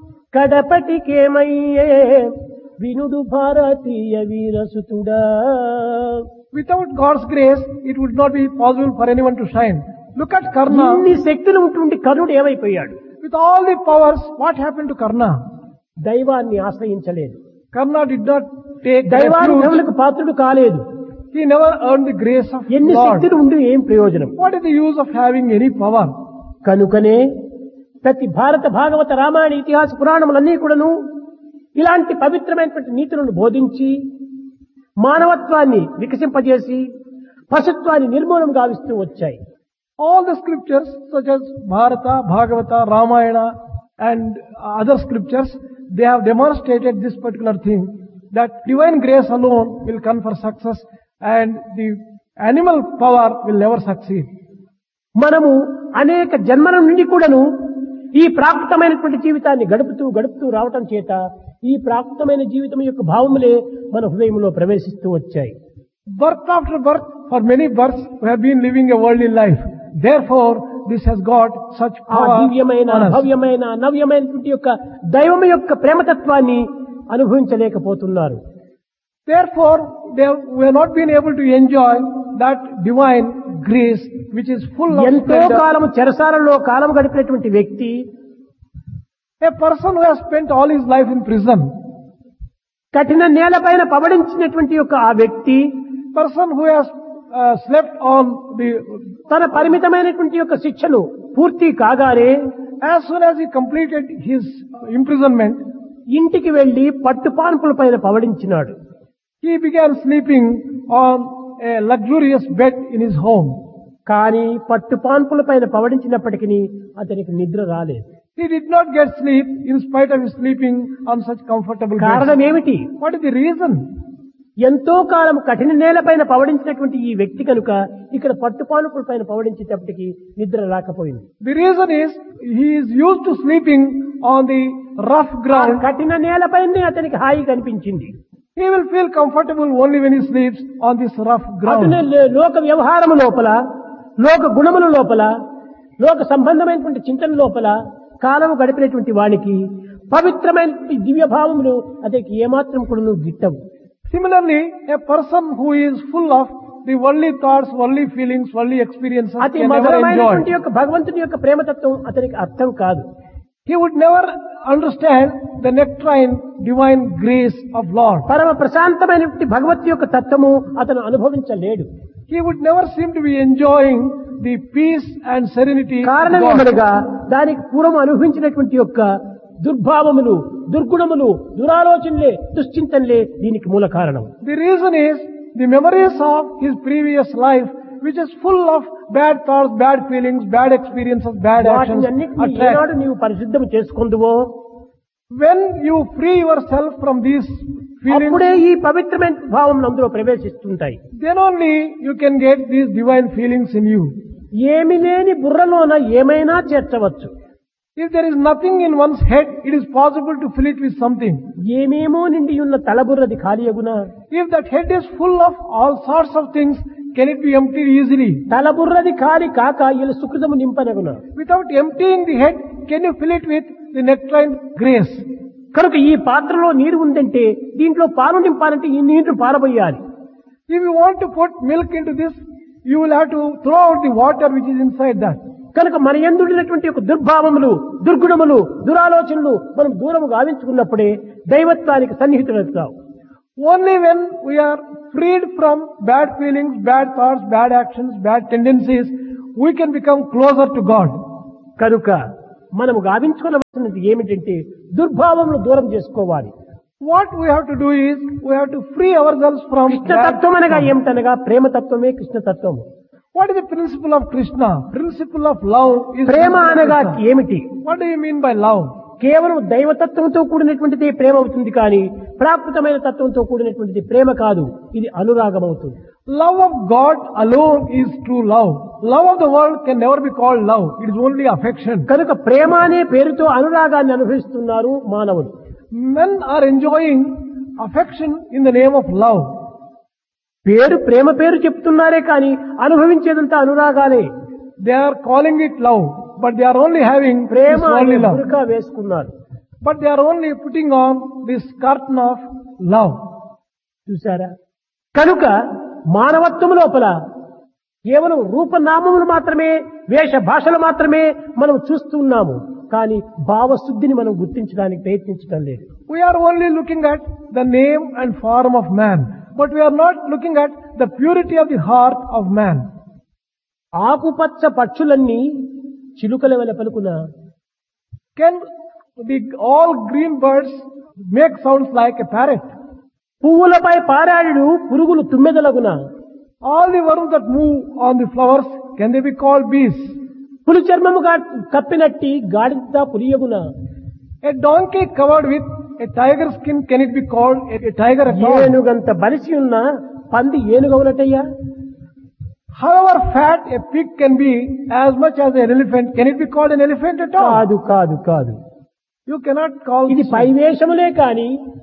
కడపటికేమయ్యే వినుడు భారతీయ వీరసుతుడా. without God's grace, it would not be possible for anyone to shine. Look at Karna. ఇన్ని శక్తులు ఉంటుండి కర్ణుడు ఏమైపోయాడు? With all the powers, what happened to Karna? దైవాన్ని ఆశ్రయించలేదు. Karna did not take దైవాన్ని refuge. పాత్రుడు కాలేదు. He never earned the grace of ఎన్ని Lord. శక్తులు ఉండి ఏం ప్రయోజనం? What is the use of having any power? కనుకనే ప్రతి భారత భాగవత రామాయణ ఇతిహాస పురాణములన్నీ కూడాను ఇలాంటి పవిత్రమైనటువంటి నీతులను బోధించి మానవత్వాన్ని వికసింపజేసి పశుత్వాన్ని నిర్మూలన గావిస్తూ వచ్చాయి. All the scriptures such as Bharata, Bhagavata, Ramayana and other scriptures, they have demonstrated this particular thing, that divine grace alone will confer success and the animal power will never succeed. మనము అనేక జన్మల నుండి కూడాను ఈ ప్రాకృతమైనటువంటి జీవితాన్ని గడుపుతూ రావటం చేత ఈ ప్రాకృతమైన జీవితం యొక్క భావములే మన హృదయంలో ప్రవేశిస్తూ వచ్చాయి. Birth after birth, for many births, we have been living a worldly life. Therefore, this has got such ఆ power దివ్యమైన on us. భవ్యమైన నవ్యమైనటువంటి యొక్క దైవం యొక్క ప్రేమతత్వాన్ని అనుభవించలేకపోతున్నారు. Therefore, we have not been able to enjoy that divine grace which is full of ఎంతో splendor. కాలము చెరసాలలో కాలం గడిపినటువంటి వ్యక్తి, A person who has spent all his life in prison, కఠిన నేలపైన పబడించినటువంటి యొక్క ఆ వ్యక్తి person who has slept on the, తన పరిమితమైనటువంటి యొక్క శిక్షను పూర్తి కాగానే as soon as he completed his imprisonment, ఇంటికి వెళ్లి పట్టుపాన్పుల పైన పవడించినాడు. he began sleeping on a luxurious bed in his home. కానీ పట్టుపాన్పుల పైన పవడించినప్పటికీ అతనికి నిద్ర రాలేదు. He did not get sleep in spite of his sleeping on such comfortable కారణం beds. ఏమిటి? What is the reason? ఎంతో కాలం కఠిన నేలపైన పవడించినటువంటి ఈ వ్యక్తి కనుక ఇక్కడ పట్టుపాన్పుల పైన పవడించేటప్పటికి నిద్ర రాకపోయింది. The reason is he is used to sleeping on the rough ఆ ground. కఠిన నేలపైనే అతనికి హాయి కనిపించింది. He will feel comfortable only when he sleeps on this rough అతనే ground. లోక వ్యవహారము లోపల, లోక గుణముల లోపల, లోక సంబంధమైనటువంటి చింతన లోపల కాలము గడిపినటువంటి వానికి పవిత్రమైనటువంటి దివ్య భావములు అతనికి ఏమాత్రం కూడా గిట్టవు. Similarly, a person who is full of the worldly thoughts, worldly feelings, worldly experiences అతి can never మధురమైనటువంటి enjoy. యొక్క భగవంతుని యొక్క ప్రేమతత్వం అతనికి అర్థం కాదు. He would never understand the nectarine divine grace of Lord. పరమ ప్రశాంతమైనటువంటి భగవత్ యొక్క తత్వము అతను అనుభవించలేడు. He would never seem to be enjoying the peace and serenity of కారణం God. ఏమనగా దానికి పూర్వం అనుభవించినటువంటి యొక్క దుర్భావములు, దుర్గుణములు, దురాలోచనలే, దుశ్చింతనలే దీనికి మూల కారణం. The reason is the memories of his previous life, which is full of bad thoughts, bad feelings, bad experiences, bad actions. వాటిని అన్నిటినీ attract. ఏనాడు నీవు పరిశుద్ధం చేసుకుందువో When you free yourself from these feelings, అప్పుడే ఈ పవిత్రమైన భావం అందులో ప్రవేశిస్తుంటాయి. then only you can get these divine feelings in you. ఏమి లేని బుర్రలోన ఏమైనా చేర్చవచ్చు. If there is nothing in one's head, it is possible to fill it with something. ఏమేమో నిండి ఉన్న తలబుర్రది ఖాళీ అగునా? If that head is full of all sorts of things, can it be emptied easily? తలబుర్రది ఖాళీ కాక ఇలా సుకృతము నింపనగునా? Without emptying the head, can you fill it with the nectarine grace? కనుక ఈ పాత్రలో నీరు ఉందంటే దీంట్లో పాలు నింపాలంటే ఈ నీరు పారబోయాలి. If you want to put milk into this, you will have to throw out the water which is inside that. కనుక మన యందుడినటువంటి ఒక దుర్భావములు, దుర్గుణములు, దురాలోచనలు మనం దూరము గావించుకున్నప్పుడే దైవత్వానికి సన్నిహితులవుతాం. Only when we are freed from bad feelings, bad thoughts, bad actions, bad tendencies, we can become closer to God. కనుక మనము గావించుకోవలసినది ఏమిటంటే దుర్భావములు దూరం చేసుకోవాలి. What we have to do is, we have to free ourselves from bad కృష్ణతత్వం అనగా ఏమిటనగా ప్రేమతత్వమే కృష్ణతత్వము. What is the principle of Krishna? Principle of love is Prema Krishna. అనగా ఏమిటి? What do you mean by love? కేవలం దైవతత్వంతో కూడినటువంటిది ప్రేమ అవుతుంది కానీ ప్రాకృతమైన తత్వంతో కూడినటువంటిది ప్రేమ కాదు. ఇది అనురాగం అవుతుంది. Love of God alone is true love. Love of the world can never be called love. It is only affection. కనుక ప్రేమ అనే పేరుతో అనురాగాన్ని అనుభవిస్తున్నారు మానవులు. Men are enjoying affection in the name of love. ప్రేమ పేరు చెప్తున్నారే కానీ అనుభవించేదంతా అనురాగాలే. They are calling it love, but they are only having Prema this అనే only love. బురకా వేసుకున్నారు. But they are only putting on this curtain of love. చూసారా? కనుక మానవత్వం లోపల కేవలం రూపనామములు మాత్రమే, వేష భాషలు మాత్రమే మనం చూస్తున్నాము. కానీ భావశుద్ధిని మనం గుర్తించడానికి ప్రయత్నించడం లేదు. We are only looking at the name and form of man, but we are not looking at the purity of the heart of man. ఆకుపచ్చ పక్షులన్నీ చిలుకల వలె పలుకున, Can all green birds make sounds like a parrot? పువ్వులపై పారాడు పురుగులు తుమ్మెదలగున, All the worms that move on the flowers, can they be called bees? పులి చర్మముగా కప్పినట్టి గాడిద పులియగున, A donkey covered with a tiger skin, can it be called a tiger at all? ఏనుగంత బలిసి ఉన్న పంది ఏనుగవునటయ్యా. However fat a pig can be, as much as an elephant, can it be called an elephant at all? కాదు కాదు కాదు. You cannot call ఇది this. పైవేషములే కాని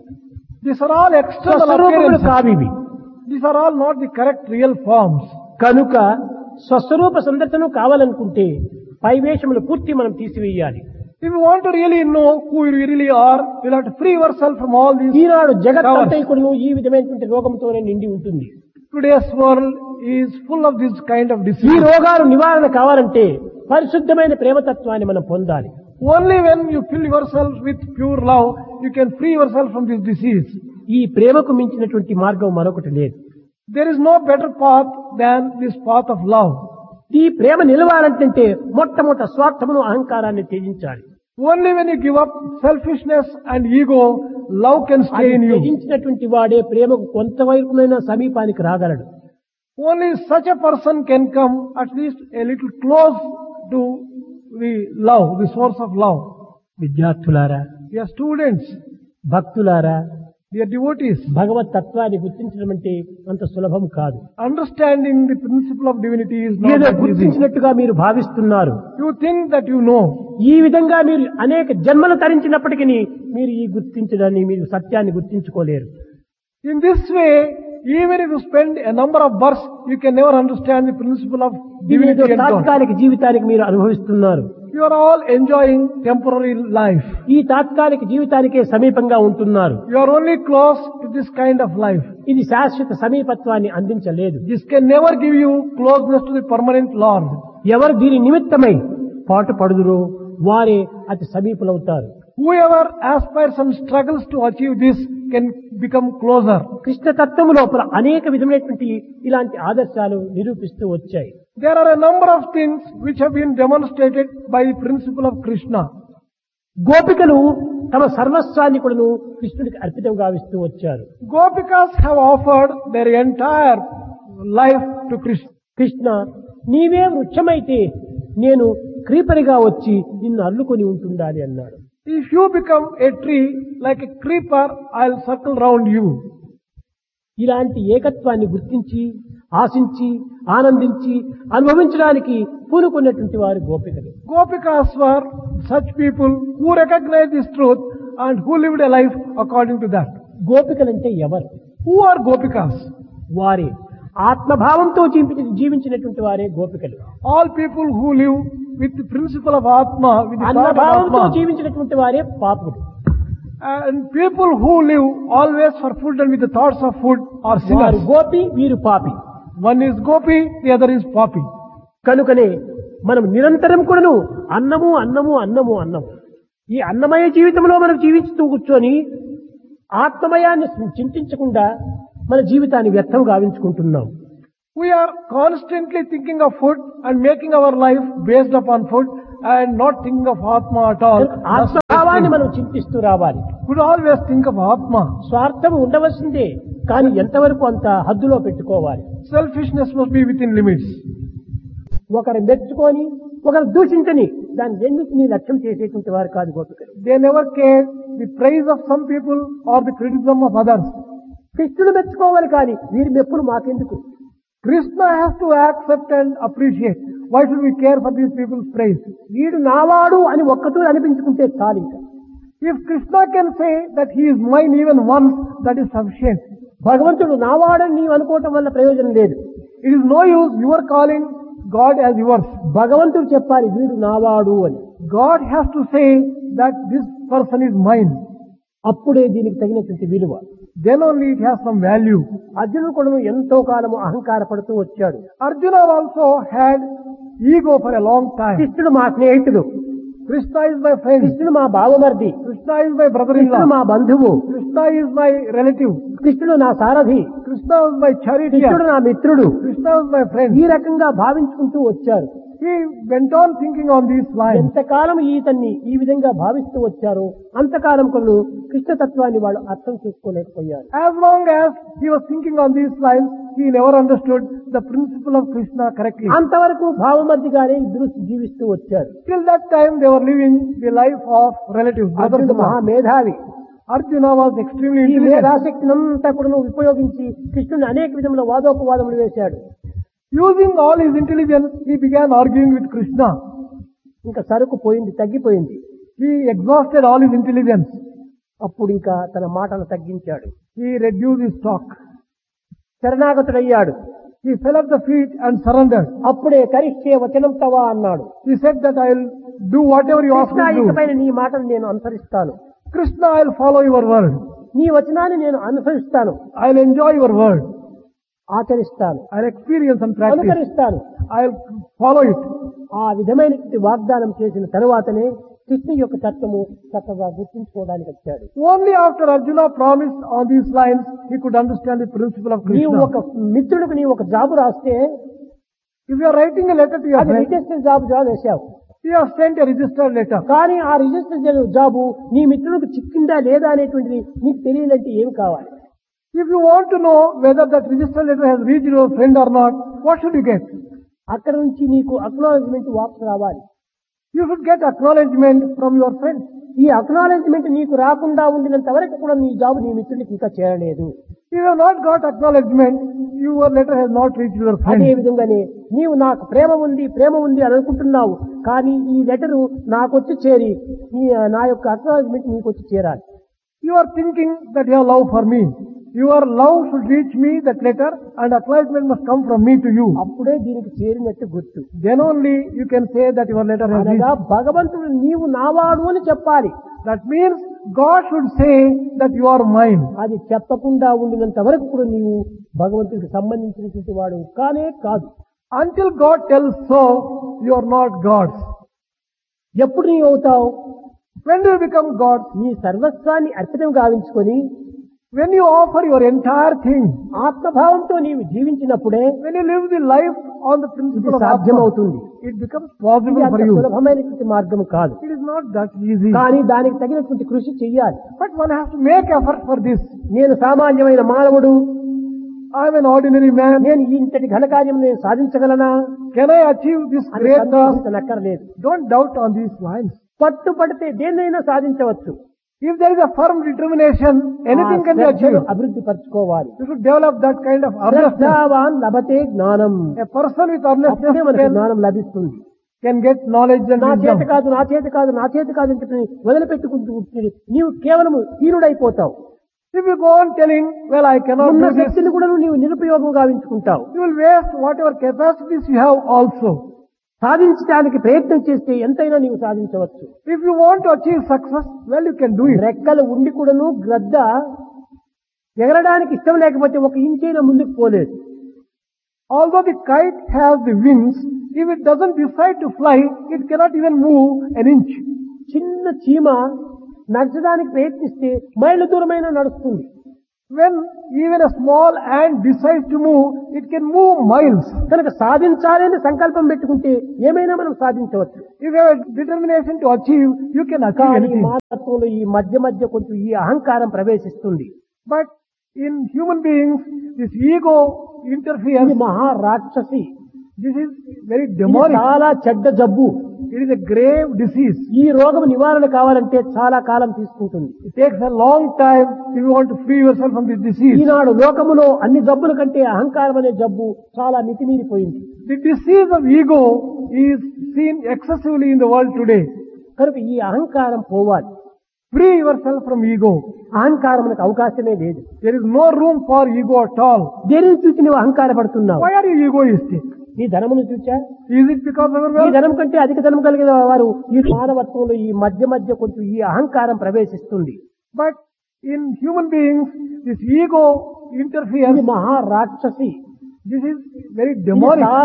These are all external స్వస్వరూపములు appearances. కావివి. These are all not the correct real forms. కనుక స్వస్వరూప సందర్శనం కావాలనుకుంటే పైవేషములు పూర్తి మనం తీసివేయాలి. If you want to really know who you really are, you'll have to free yourself from all these. ఈనాడు జగత్తంతైకుడు ఈ విధమైనటువంటి రోగంతోనే నిండి ఉంటుంది. Today's world is full of this kind of ఈ disease. రోగాలు నివారణ కావాలంటే పరిశుద్ధమైన ప్రేమతత్వాన్ని మనం పొందాలి. Only when you fill yourself with pure love, you can free yourself from this disease. ఈ ప్రేమకు మించినటువంటి మార్గం మరొకటి లేదు. There is no better path than this path of love. ఈ ప్రేమ నిలవాలంటే మొట్టమొదట స్వార్థమును అహంకారాన్ని త్యజించాలి. Only when you give up selfishness and ego, love can stay in you. త్యజించినటువంటి వాడే ప్రేమకు కొంతవరకునైన సమీపానికి రాగలడు. Only such a person can come at least a little close to the love, the source of love. విద్యార్థులారా, Dear students, భక్తులారా, dear devotees, భగవత్ తత్వాన్ని గుర్తించడం అంటే అంత సులభం కాదు. understanding the principle of divinity is not ఏదో that easy. గుర్తించినట్టుగా మీరు భావిస్తున్నారు. You think that you know. ఈ విధంగా మీరు అనేక జన్మలు తరించినప్పటికీ మీరు ఈ గుర్తించడాన్ని, మీరు సత్యాన్ని గుర్తించుకోలేరు. In this way, even if you spend a number of births, you can never understand the principle of ఇదేదో divinity and God. తాత్కాలిక జీవితానికి మీరు అనుభవిస్తున్నారు. You are all enjoying temporary life. ఈ తాత్కాలిక జీవితానికే సమీపంగా ఉంటున్నారు. You are only close to this kind of life. ఇది శాశ్వత సమీపత్వాన్ని అందించలేదు. This can never give you closeness to the permanent Lord. ఎవరు దీని నిమిత్తమై పాటు పడుదురో వారే అతి సమీపులవుతారు. Whoever aspires and struggles to achieve this can become closer. Krishna తత్వము లోపల అనేక విధమైనటువంటి ఇలాంటి ఆదర్శాలు నిరూపిస్తూ వచ్చాయి. There are a number of things which have been demonstrated by the principle of Krishna. గోపికలు తమ సర్వస్వాన్ని కూడాను కృష్ణుడికి అర్పితం గావిస్తూ వచ్చారు. Gopikas have offered their entire life to Krishna. Krishna, నీవే వృక్షమైతే నేను క్రీపరిగా వచ్చి నిన్ను అల్లుకొని ఉంటుండాలి అన్నాడు. If you become a tree, like a creeper, I'll circle round you. ఇలాంటి ఏకత్వాన్ని గుర్తించి, ఆశించి, ఆనందించి, అనుభవించడానికి పూనుకున్నటువంటి వారు గోపికలు. Gopikas were such people who recognized this truth and who lived a life according to that. గోపికలంటే ఎవరు? Who are Gopikas? వారే ఆత్మభావంతో జీవించినటువంటి వారే గోపికలు. All people who live with the principle of Atma, with the thought of అన్నభావంతో Atma. జీవించినటువంటి వారే పాపులు. And people who live always for food and with the thoughts of food are వారు sinners. గోపి, వీరు పాపి. One is Gopi, the other is Papi. కనుకనే మనం నిరంతరం కూడాను అన్నము అన్నము అన్నము అన్నము ఈ అన్నమయ జీవితంలో మనం జీవిస్తూ కూర్చొని ఆత్మమయాన్ని చింతించకుండా మన జీవితాన్ని వ్యర్థం గావించుకుంటున్నాం. We are constantly thinking of food and making our life based upon food and not thinking of Atma at all. ఆత్మభావాన్ని మనం చింతిస్తూ రావాలి. We should always think of Atma. స్వార్థం ఉండవలసిందే, కానీ ఎంతవరకు అంత హద్దులో పెట్టుకోవాలి. Selfishness must be within limits. ఒకరు మెచ్చుకొని ఒకరు దూషించని దాని రెండింటినీ లక్ష్యం చేసేటువంటి వారు కాదు గోపికలు. They never cared the praise of some people or the criticism of others. కృష్ణుడు మెచ్చుకోవాలి కానీ వీరి మెప్పులు మాకెందుకు? Krishna has to accept and appreciate. Why should we care for these people's praise? వీడు నావాడు అని ఒక్కతూ అనిపించుకుంటే చాలు. ఇంకా If Krishna can say that he is mine even once, that is sufficient. భగవంతుడు నావాడని నీవు అనుకోవటం వల్ల ప్రయోజనం లేదు. It is no use you are calling God as yours. భగవంతుడు చెప్పాలి వీడు నావాడు అని. God has to say that this person is mine. అప్పుడే దీనికి తగినటువంటి విలువ. Then only it has some value. అర్జునుడు కూడా ఎంతో కాలము అహంకార పడుతూ వచ్చాడు. Arjuna also had ego for a long time. కృష్ణుడు మా స్నేహితుడు, Krishna is my friend. కృష్ణుడు మా బావమర్ది, Krishna is my కృష్ణుడు brother-in-law. మా బంధువు, Krishna is my relative. కృష్ణుడు నా సారథి, Krishna is my కృష్ణుడు charioteer. నా మిత్రుడు. Krishna is my friend. ఈ రకంగా భావించుకుంటూ వచ్చారు. He went on thinking on these lines. ఎంతకాలం ఈతన్ని ఈ విధంగా భావిస్తూ వచ్చారో అంతకాలం కొను కృష్ణతత్వాన్ని వాళ్ళు అర్థం చేసుకోలేకపోయారు. As long as he was thinking on these lines, he never understood the principle of Krishna correctly. అంతవరకు భావమర్దిగానే ఇద్దరు జీవిస్తూ వచ్చారు. Till that time they were living the life of relatives. అర్జునుడు మహామేధావి. Arjuna was extremely ఈ intelligent. మేధాశక్తిని అంతా కూడా ఉపయోగించి కృష్ణుని అనేక విధముల వాదోపవాదములు వేశాడు. Using all his intelligence, he began arguing with Krishna. ఇంకా సరుకు పోయింది, తగ్గిపోయింది. He exhausted all his intelligence. అప్పుడు ఇంకా తన మాటను తగ్గించాడు. He reduced his talk. శరణాగతుడయ్యాడు. He fell at the feet and surrendered. అప్పుడే కరిష్యే వచనం తవా అన్నాడు. He said that I will do whatever you ask Krishna me to do. ఇకపైన నీ మాటను నేను అనుసరిస్తాను. Krishna, I will follow your word. నీ వచనాన్ని నేను అనుసరిస్తాను, I will enjoy your word. ఆచరిస్తాను, I will experience and practice. అనుసరిస్తాను. I will follow it. ఆ విధమైనటువంటి వాగ్దానం చేసిన తరువాతనే కృష్ణ యొక్క తత్వము చక్కగా గుర్తించుకోవడానికి వచ్చాడు. Only after Arjuna promised on these lines, he could understand the principle of నీవు Krishna. ఒక మిత్రుడికి నీవు ఒక జాబు రాస్తే If you are writing a letter to your అది friend, రిజిస్టర్ జాబ్ వేశావు. you have sent a registered letter. కానీ ఆ రిజిస్టర్ జాబు నీ మిత్రుడికి చిక్కిందా లేదా అనేటువంటిది నీకు తెలియాలంటే ఏమి కావాలి? If you want to know whether that registered letter has reached your friend or not, what should you get? అక్కడ నుంచి నీకు అక్నాలెడ్జ్మెంట్ వాపసు రావాలి. You should get acknowledgement from your friend. ఈ అక్నాలెడ్జ్మెంట్ నీకు రాకుండా ఉండినంత వరకు కూడా నీ జాబు నీ మిత్రుడికి ఇంకా చేరలేదు. If you have not got acknowledgement, your letter has not reached your అదే friend. విధంగానే నీవు నాకు ప్రేమ ఉంది అని అనుకుంటున్నావు, కానీ ఈ లెటరు నాకొచ్చి చేరి నా యొక్క అక్నాలెడ్జ్మెంట్ నీకు వచ్చి చేరాలి. You are thinking that you have love for me. Your love should reach me, that letter, and acknowledgement must come from me to you. అప్పుడే దీనికి చేరినట్టు గుర్తు. Then only you can say that your letter has అనగా reached. భగవంతుడు నీవు నావాడు అని చెప్పాలి. That means God should say that you are mine. అది చెప్పకుండా ఉండినంత వరకు కూడా నీవు భగవంతుడికి సంబంధించినటువంటి వాడు కానే కాదు. Until God tells so, you are not God's. ఎప్పుడు నీవు అవుతావు? When do you become God? నీ సర్వస్వాన్ని అర్పితం గావించుకొని When you offer your entire thing. ఆత్మభావంతో నీవు జీవించినప్పుడే When you live the life on the ఇది principle of సాధ్యమవుతుంది. Atma, it becomes ఇది possible అంత for you. సులభమైనటువంటి మార్గం కాదు. It is not that easy. కానీ దానికి తగినటువంటి కృషి చెయ్యాలి. But one has to make effort for this. నేను సామాన్యమైన మానవుడు, I am an ordinary man. నేను ఇంతటి ఘనకార్యం నేను సాధించగలనా Can I achieve this అని great task? సందేహించనక్కర్లేదు. Don't doubt on these lines. పట్టుపడితే దేన్నైనా సాధించవచ్చు. If there is a firm determination, anything can be achieved. అభివృద్ధి పరచుకోవాలి. You should develop that kind of earnestness. శ్రద్ధావాన్ లభతే జ్ఞానం. A person with అప్పుడే earnestness మనకు జ్ఞానం లభిస్తుంది. can get knowledge and నా చేతి wisdom. కాదు నా చేతి కాదు నా చేతి కాదు అని చెప్పి వదిలిపెట్టుకుంటూ కూర్చుని నీవు కేవలం హీనుడైపోతావు. If you go on telling, well, I cannot ఉన్న do this, శక్తిని కూడా నీవు నిరుపయోగం గావించుకుంటావు. you will waste whatever capacities you have also. సాధించడానికి ప్రయత్నం చేస్తే ఎంతైనా నీవు సాధించవచ్చు. If you want to achieve success, well, you can do it. రెక్కలు ఉండి కూడాను గ్రద్ద ఎగరడానికి ఇష్టం లేకపోతే ఒక ఇంచైనా ముందుకు పోలేదు. Although the kite has the wings, if it doesn't decide to fly, it cannot even move an inch. చిన్న చీమ నడచడానికి ప్రయత్నిస్తే మైళ్ళ దూరమైనా నడుస్తుంది. When even a small ant decides to move, it can move miles. కనుక సాధించాలని సంకల్పం పెట్టుకుంటే ఏమైనా మనం సాధించవచ్చు. If you have a determination to achieve, you can achieve కానీ anything. మానవత్వంలో ఈ మధ్య కొంచెం ఈ అహంకారం ప్రవేశిస్తుంది. But in human beings, this ego ఇది interferes. మహా రాక్షసి. This is very ఇది demonic. చాలా చెడ్డ జబ్బు. It is a grave disease. ఈ రోగం నివారణ కావాలంటే చాలా కాలం తీసుకుంటుంది. It takes a long time if you want to free yourself from this disease. ఈనాడు లోకములో అన్ని జబ్బుల కంటే అహంకారం అనే జబ్బు చాలా మితిమీరిపోయింది. The disease of ego is seen excessively in the world today. కనుక ఈ అహంకారం పోవాలి. Free yourself from ego. అహంకారమునకు అవకాశమే లేదు. There is no room for ego at all. దేనిని చూసి నువ్వు అహంకారపడుతున్నావు? Why are you egoistic? నీ ధనమును చూచా? Is it because of our ఈ wealth? ధనం కంటే అధిక ధనం కలిగిన వారు ఈ మానవత్వంలో ఈ మధ్య కొంచెం ఈ అహంకారం ప్రవేశిస్తుంది. But in human beings, this ego ఇది interferes. మహా రాక్షసి. This is very demonic.